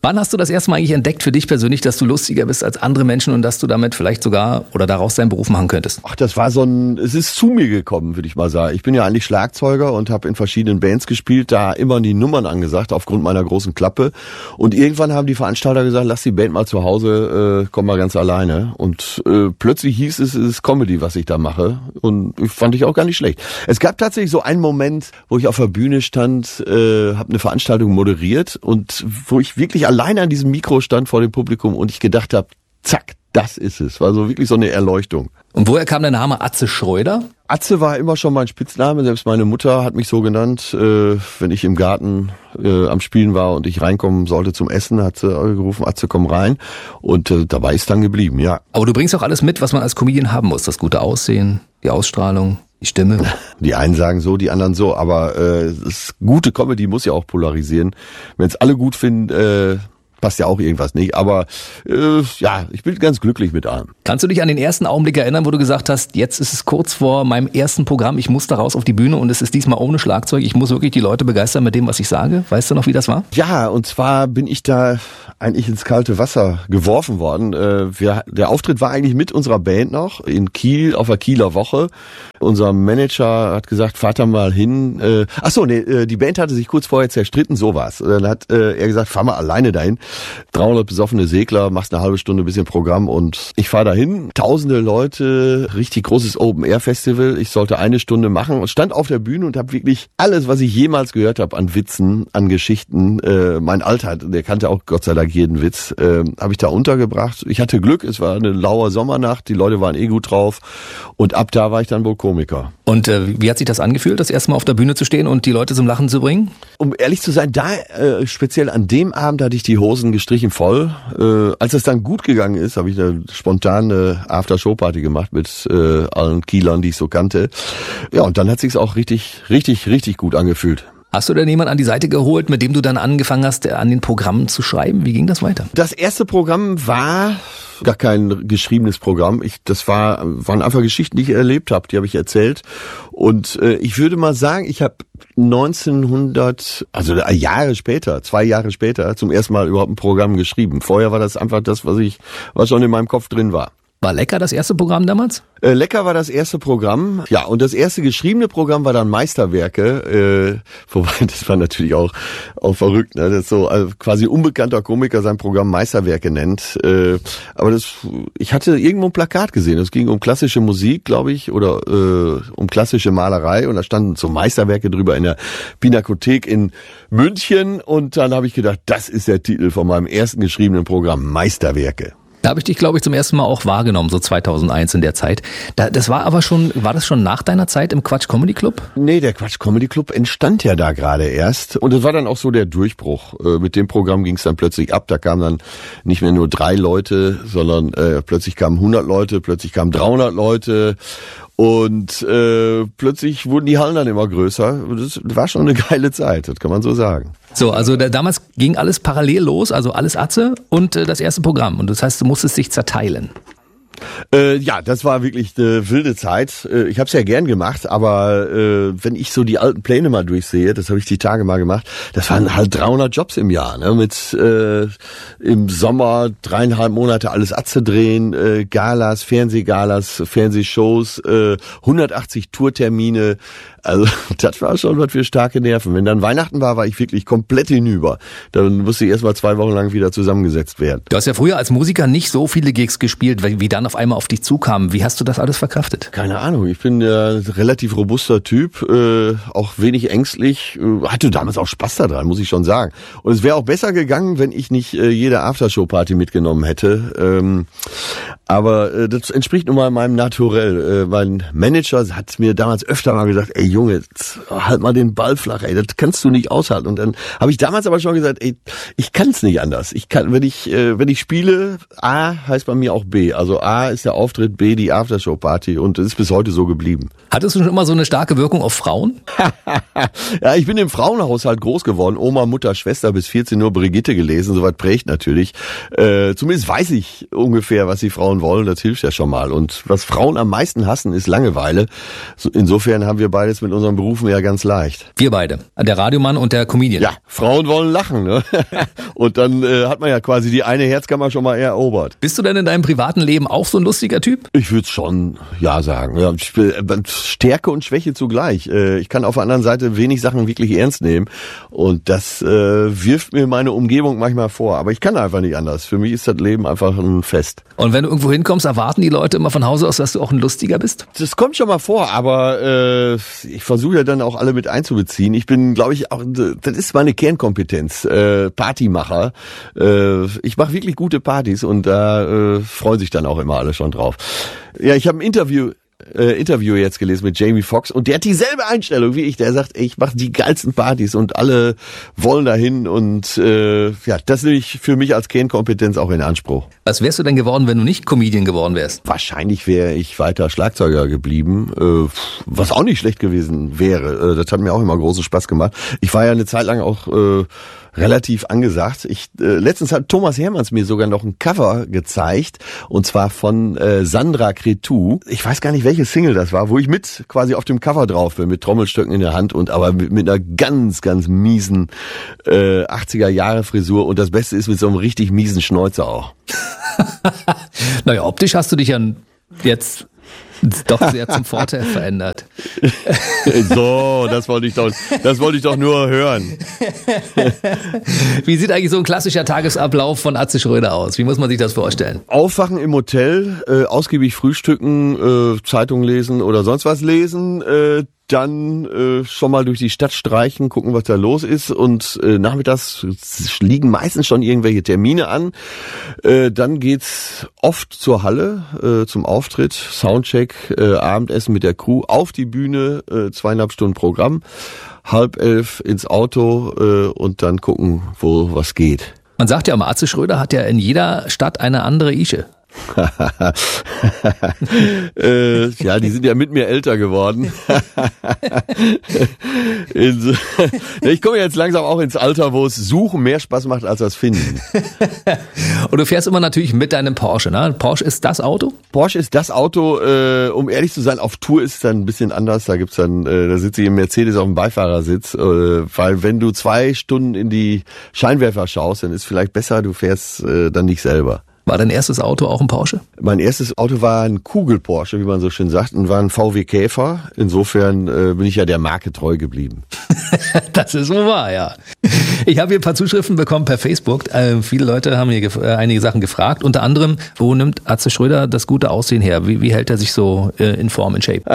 Wann hast du das erste Mal eigentlich entdeckt für dich persönlich, dass du lustiger bist als andere Menschen und dass du damit vielleicht sogar oder daraus deinen Beruf machen könntest? Ach, das war so ein, es ist zu mir gekommen, würde ich mal sagen. Ich bin ja eigentlich Schlagzeuger und habe in verschiedenen Bands gespielt, da immer die Nummern angesagt, aufgrund meiner großen Klappe. Und irgendwann haben die Veranstalter gesagt, lass die Band mal zu Hause, äh, komm mal ganz alleine. Und äh, plötzlich hieß es, es ist Comedy, was ich da mache. Und fand ich auch gar nicht schlecht. Es gab tatsächlich so einen Moment, wo ich auf der Bühne stand, äh, habe eine Veranstaltung moderiert und wo ich wirklich alleine an diesem Mikro stand vor dem Publikum und ich gedacht habe, zack, das ist es. War so wirklich so eine Erleuchtung. Und woher kam der Name Atze Schröder? Atze war immer schon mein Spitzname. Selbst meine Mutter hat mich so genannt. Äh, wenn ich im Garten äh, am Spielen war und ich reinkommen sollte zum Essen, hat sie gerufen, Atze, komm rein. Und äh, dabei ist dann geblieben, ja. Aber du bringst auch alles mit, was man als Comedian haben muss. Das gute Aussehen, die Ausstrahlung, die Stimme. Die einen sagen so, die anderen so. Aber äh, das gute Comedy muss ja auch polarisieren. Wenn es alle gut finden, äh, passt ja auch irgendwas nicht, aber äh, ja, ich bin ganz glücklich mit allem. Kannst du dich an den ersten Augenblick erinnern, wo du gesagt hast, jetzt ist es kurz vor meinem ersten Programm, ich muss da raus auf die Bühne und es ist diesmal ohne Schlagzeug, ich muss wirklich die Leute begeistern mit dem, was ich sage? Weißt du noch, wie das war? Ja, und zwar bin ich da eigentlich ins kalte Wasser geworfen worden. Äh, wir, der Auftritt war eigentlich mit unserer Band noch in Kiel auf der Kieler Woche. Unser Manager hat gesagt, fahrt da mal hin. Äh, ach so, nee, die Band hatte sich kurz vorher zerstritten, so war's. Dann hat äh, er gesagt, fahr mal alleine dahin. dreihundert besoffene Segler, machst eine halbe Stunde ein bisschen Programm und ich fahre dahin. Tausende Leute, richtig großes Open-Air-Festival. Ich sollte eine Stunde machen und stand auf der Bühne und habe wirklich alles, was ich jemals gehört habe an Witzen, an Geschichten. Äh, mein Alter, der kannte auch Gott sei Dank jeden Witz, äh, habe ich da untergebracht. Ich hatte Glück, es war eine laue Sommernacht, die Leute waren eh gut drauf und ab da war ich dann wohl Komiker. Und äh, wie hat sich das angefühlt, das erste Mal auf der Bühne zu stehen und die Leute zum Lachen zu bringen? Um ehrlich zu sein, da äh, speziell an dem Abend hatte ich die Hosen gestrichen voll. Äh, als es dann gut gegangen ist, habe ich eine spontane After-Show-Party gemacht mit äh, allen Kielern, die ich so kannte. Ja, und dann hat sich's auch richtig, richtig, richtig gut angefühlt. Hast du denn jemanden an die Seite geholt, mit dem du dann angefangen hast, an den Programmen zu schreiben? Wie ging das weiter? Das erste Programm war gar kein geschriebenes Programm. Ich, das war, waren einfach Geschichten, die ich erlebt habe, die habe ich erzählt. Und äh, ich würde mal sagen, ich habe neunzehnhundert, also Jahre später, zwei Jahre später, zum ersten Mal überhaupt ein Programm geschrieben. Vorher war das einfach das, was ich, was schon in meinem Kopf drin war. War Lecker das erste Programm damals? Äh, Lecker war das erste Programm, ja, und das erste geschriebene Programm war dann Meisterwerke, äh, wobei das war natürlich auch auch verrückt, ne, das so also quasi unbekannter Komiker sein Programm Meisterwerke nennt, äh, aber das, ich hatte irgendwo ein Plakat gesehen, es ging um klassische Musik, glaube ich, oder äh, um klassische Malerei und da standen so Meisterwerke drüber in der Pinakothek in München und dann habe ich gedacht, das ist der Titel von meinem ersten geschriebenen Programm, Meisterwerke. Da habe ich dich, glaube ich, zum ersten Mal auch wahrgenommen, so zweitausendeins in der Zeit. Da, das war aber schon, war das schon nach deiner Zeit im Quatsch Comedy Club? Nee, der Quatsch Comedy Club entstand ja da gerade erst. Und es war dann auch so der Durchbruch. Äh, mit dem Programm ging es dann plötzlich ab. Da kamen dann nicht mehr nur drei Leute, sondern äh, plötzlich kamen hundert Leute, plötzlich kamen dreihundert Leute. Und äh, plötzlich wurden die Hallen dann immer größer. Das war schon eine geile Zeit, das kann man so sagen. So, also da, damals ging alles parallel los, also alles Atze und äh, das erste Programm. Und das heißt, du musstest dich zerteilen. Äh, ja, das war wirklich eine wilde Zeit. Äh, ich habe es ja gern gemacht, aber äh, wenn ich so die alten Pläne mal durchsehe, das habe ich die Tage mal gemacht, das waren halt dreihundert Jobs im Jahr, ne? Mit äh, im Sommer dreieinhalb Monate alles Atze drehen, äh, Galas, Fernsehgalas, Fernsehshows, äh, hundertachtzig Tourtermine. Also das war schon was für starke Nerven. Wenn dann Weihnachten war, war ich wirklich komplett hinüber. Dann musste ich erst mal zwei Wochen lang wieder zusammengesetzt werden. Du hast ja früher als Musiker nicht so viele Gigs gespielt, wie dann auf einmal auf dich zukamen. Wie hast du das alles verkraftet? Keine Ahnung. Ich bin ja ein relativ robuster Typ, äh, auch wenig ängstlich. Äh, hatte damals auch Spaß daran, muss ich schon sagen. Und es wäre auch besser gegangen, wenn ich nicht äh, jede Aftershow-Party mitgenommen hätte. Ähm, aber äh, das entspricht nun mal meinem Naturell. Äh, mein Manager hat mir damals öfter mal gesagt, ey Junge, halt mal den Ball flach, ey, das kannst du nicht aushalten. Und dann habe ich damals aber schon gesagt, ey, ich kann es nicht anders. Ich kann, wenn ich, äh, wenn ich spiele, A heißt bei mir auch B. Also A A ist der Auftritt, B die Aftershow-Party und es ist bis heute so geblieben. Hattest du schon immer so eine starke Wirkung auf Frauen? Ja, ich bin im Frauenhaushalt groß geworden. Oma, Mutter, Schwester bis vierzehn Uhr Brigitte gelesen. Soweit prägt natürlich. Äh, zumindest weiß ich ungefähr, was die Frauen wollen. Das hilft ja schon mal. Und was Frauen am meisten hassen, ist Langeweile. So, insofern haben wir beides mit unseren Berufen ja ganz leicht. Wir beide. Der Radiomann und der Comedian. Ja, Frauen wollen lachen. Ne? Und dann äh, hat man ja quasi die eine Herzkammer schon mal erobert. Bist du denn in deinem privaten Leben auch so ein lustiger Typ? Ich würde schon ja sagen. Ja, ich, äh, Stärke und Schwäche zugleich. Äh, ich kann auf der anderen Seite wenig Sachen wirklich ernst nehmen. Und das äh, wirft mir meine Umgebung manchmal vor. Aber ich kann einfach nicht anders. Für mich ist das Leben einfach ein Fest. Und wenn du irgendwo hinkommst, erwarten die Leute immer von Hause aus, dass du auch ein Lustiger bist? Das kommt schon mal vor, aber äh, ich versuche ja dann auch alle mit einzubeziehen. Ich bin, glaube ich, auch, das ist meine Kernkompetenz, äh, Partymacher. Äh, ich mache wirklich gute Partys und da äh, freuen sich dann auch immer alle schon drauf. Ja, ich habe ein Interview Äh, Interview jetzt gelesen mit Jamie Foxx und der hat dieselbe Einstellung wie ich. Der sagt, ey, ich mache die geilsten Partys und alle wollen dahin und äh, ja, das nehme ich für mich als Kernkompetenz auch in Anspruch. Was wärst du denn geworden, wenn du nicht Comedian geworden wärst? Wahrscheinlich wäre ich weiter Schlagzeuger geblieben, äh, was auch nicht schlecht gewesen wäre. Äh, das hat mir auch immer großen Spaß gemacht. Ich war ja eine Zeit lang auch äh, relativ angesagt. Ich äh, letztens hat Thomas Hermanns mir sogar noch ein Cover gezeigt und zwar von äh, Sandra Cretu. Ich weiß gar nicht, welche Single das war, wo ich mit quasi auf dem Cover drauf bin, mit Trommelstöcken in der Hand und aber mit, mit einer ganz, ganz miesen äh, achtziger Jahre Frisur und das Beste ist mit so einem richtig miesen Schnäuzer auch. Naja, optisch hast du dich ja jetzt doch sehr zum Vorteil verändert. So, das wollte ich doch, das wollte ich doch nur hören. Wie sieht eigentlich so ein klassischer Tagesablauf von Atze Schröder aus? Wie muss man sich das vorstellen? Aufwachen im Hotel, äh, ausgiebig frühstücken, äh, Zeitung lesen oder sonst was lesen, äh, dann äh, schon mal durch die Stadt streichen, gucken, was da los ist und äh, nachmittags liegen meistens schon irgendwelche Termine an. Äh, dann geht's oft zur Halle, äh, zum Auftritt, Soundcheck, äh, Abendessen mit der Crew, auf die Bühne, äh, zweieinhalb Stunden Programm, halb elf ins Auto äh, und dann gucken, wo was geht. Man sagt ja immer, Atze Schröder hat ja in jeder Stadt eine andere Ische. äh, ja, die sind ja mit mir älter geworden. In, ich komme jetzt langsam auch ins Alter, wo es Suchen mehr Spaß macht als das Finden. Und du fährst immer natürlich mit deinem Porsche, ne? Porsche ist das Auto? Porsche ist das Auto, äh, um ehrlich zu sein, auf Tour ist es dann ein bisschen anders. Da gibt's dann, äh, da sitze ich im Mercedes auf dem Beifahrersitz, äh, weil wenn du zwei Stunden in die Scheinwerfer schaust, dann ist vielleicht besser, du fährst äh, dann nicht selber. War dein erstes Auto auch ein Porsche? Mein erstes Auto war ein Kugel-Porsche, wie man so schön sagt, und war ein V W Käfer. Insofern äh, bin ich ja der Marke treu geblieben. Das ist wohl wahr, ja. Ich habe hier ein paar Zuschriften bekommen per Facebook. Äh, viele Leute haben hier gef- äh, einige Sachen gefragt. Unter anderem, wo nimmt Atze Schröder das gute Aussehen her? Wie, wie hält er sich so äh, in Form, in Shape?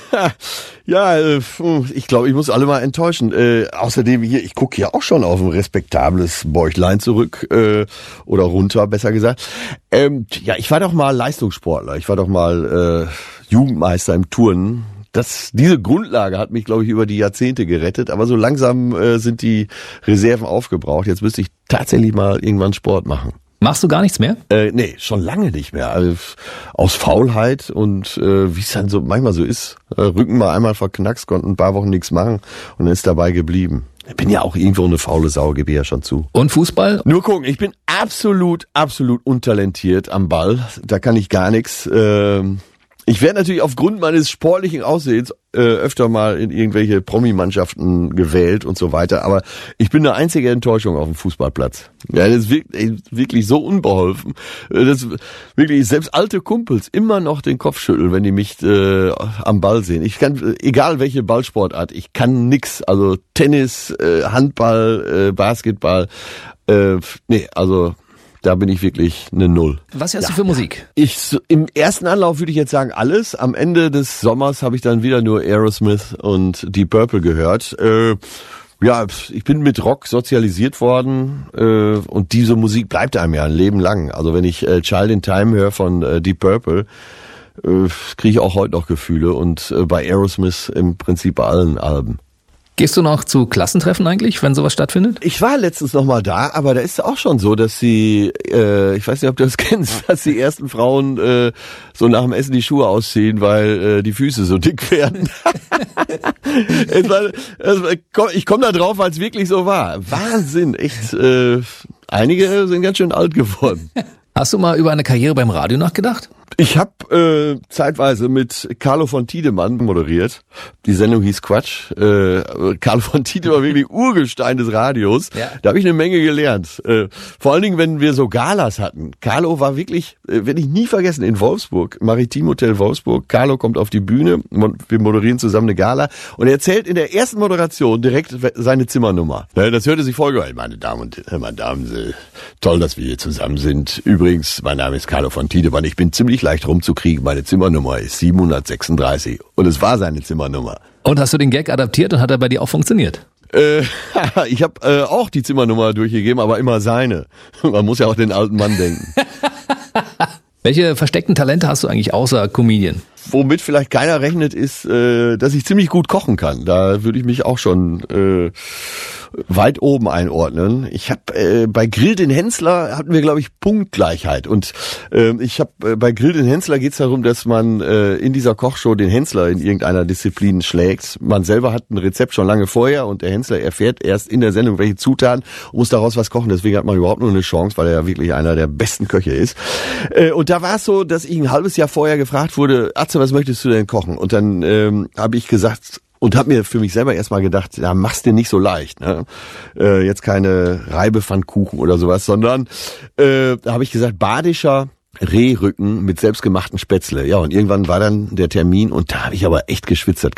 Ja, äh, ich glaube, ich muss alle mal enttäuschen. Äh, außerdem hier, ich gucke hier auch schon auf ein respektables Bäuchlein zurück äh, oder runter, besser gesagt. Ähm, ja, ich war doch mal Leistungssportler. Ich war doch mal äh, Jugendmeister im Turnen. Das, diese Grundlage hat mich, glaube ich, über die Jahrzehnte gerettet. Aber so langsam äh, sind die Reserven aufgebraucht. Jetzt müsste ich tatsächlich mal irgendwann Sport machen. Machst du gar nichts mehr? Äh, nee, schon lange nicht mehr. Also, aus Faulheit und äh, wie es dann so manchmal so ist. Äh, Rücken mal einmal verknackst, konnten ein paar Wochen nichts machen und dann ist dabei geblieben. Ich bin ja auch irgendwo eine faule Sau, gebe ich ja schon zu. Und Fußball? Nur gucken, ich bin absolut, absolut untalentiert am Ball. Da kann ich gar nichts. Ähm, ich werde natürlich aufgrund meines sportlichen Aussehens äh, öfter mal in irgendwelche Promi-Mannschaften gewählt und so weiter. Aber ich bin eine einzige Enttäuschung auf dem Fußballplatz. Ja, das ist wirklich, wirklich so unbeholfen. Das wirklich selbst alte Kumpels immer noch den Kopf schütteln, wenn die mich äh, am Ball sehen. Ich kann, egal welche Ballsportart, ich kann nix. Also Tennis, äh, Handball, äh, Basketball. Äh, nee, also da bin ich wirklich eine Null. Was hörst ja, du für Musik? Ich, im ersten Anlauf würde ich jetzt sagen alles. Am Ende des Sommers habe ich dann wieder nur Aerosmith und Deep Purple gehört. Äh, ja, ich bin mit Rock sozialisiert worden äh, und diese Musik bleibt einem ja ein Leben lang. Also wenn ich äh, Child in Time höre von äh, Deep Purple, äh, kriege ich auch heute noch Gefühle und äh, bei Aerosmith im Prinzip bei allen Alben. Gehst du noch zu Klassentreffen eigentlich, wenn sowas stattfindet? Ich war letztens noch mal da, aber da ist es auch schon so, dass sie, äh, ich weiß nicht, ob du das kennst, dass die ersten Frauen äh, so nach dem Essen die Schuhe ausziehen, weil äh, die Füße so dick werden. es war, es war, ich komme da drauf, weil es wirklich so war. Wahnsinn, echt. Äh, einige sind ganz schön alt geworden. Hast du mal über eine Karriere beim Radio nachgedacht? Ich habe äh, zeitweise mit Carlo von Tiedemann moderiert. Die Sendung hieß Quatsch. Äh, Carlo von Tiedemann war wirklich Urgestein des Radios. Ja. Da habe ich eine Menge gelernt. Äh, vor allen Dingen, wenn wir so Galas hatten. Carlo war wirklich, äh, werde ich nie vergessen, in Wolfsburg, Maritim Hotel Wolfsburg. Carlo kommt auf die Bühne, wir moderieren zusammen eine Gala und er erzählt in der ersten Moderation direkt seine Zimmernummer. Ja, das hörte sich voll an. Meine Damen und Herren, meine Damen, toll, dass wir hier zusammen sind. Übrigens, mein Name ist Carlo von Tiedemann. Ich bin ziemlich leicht rumzukriegen. Meine Zimmernummer ist siebenhundertsechsunddreißig. Und es war seine Zimmernummer. Und hast du den Gag adaptiert und hat er bei dir auch funktioniert? Äh, ich habe äh, auch die Zimmernummer durchgegeben, aber immer seine. Man muss ja auch den alten Mann denken. Welche versteckten Talente hast du eigentlich außer Comedian? Womit vielleicht keiner rechnet, ist, äh, dass ich ziemlich gut kochen kann. Da würde ich mich auch schon äh, weit oben einordnen. Ich habe äh, bei Grill den Hensler hatten wir, glaube ich, Punktgleichheit. Und äh, ich habe äh, bei Grill den Hensler geht es darum, dass man äh, in dieser Kochshow den Hensler in irgendeiner Disziplin schlägt. Man selber hat ein Rezept schon lange vorher und der Hensler erfährt erst in der Sendung, welche Zutaten und muss daraus was kochen. Deswegen hat man überhaupt nur eine Chance, weil er ja wirklich einer der besten Köche ist. Äh, und da war es so, dass ich ein halbes Jahr vorher gefragt wurde, Atze, was möchtest du denn kochen? Und dann ähm, habe ich gesagt und habe mir für mich selber erstmal gedacht, ja, mach's dir nicht so leicht, ne? Äh, jetzt keine Reibepfannkuchen oder sowas, sondern äh, da habe ich gesagt, badischer Rehrücken mit selbstgemachten Spätzle. Ja, und irgendwann war dann der Termin und da habe ich aber echt geschwitzt. Das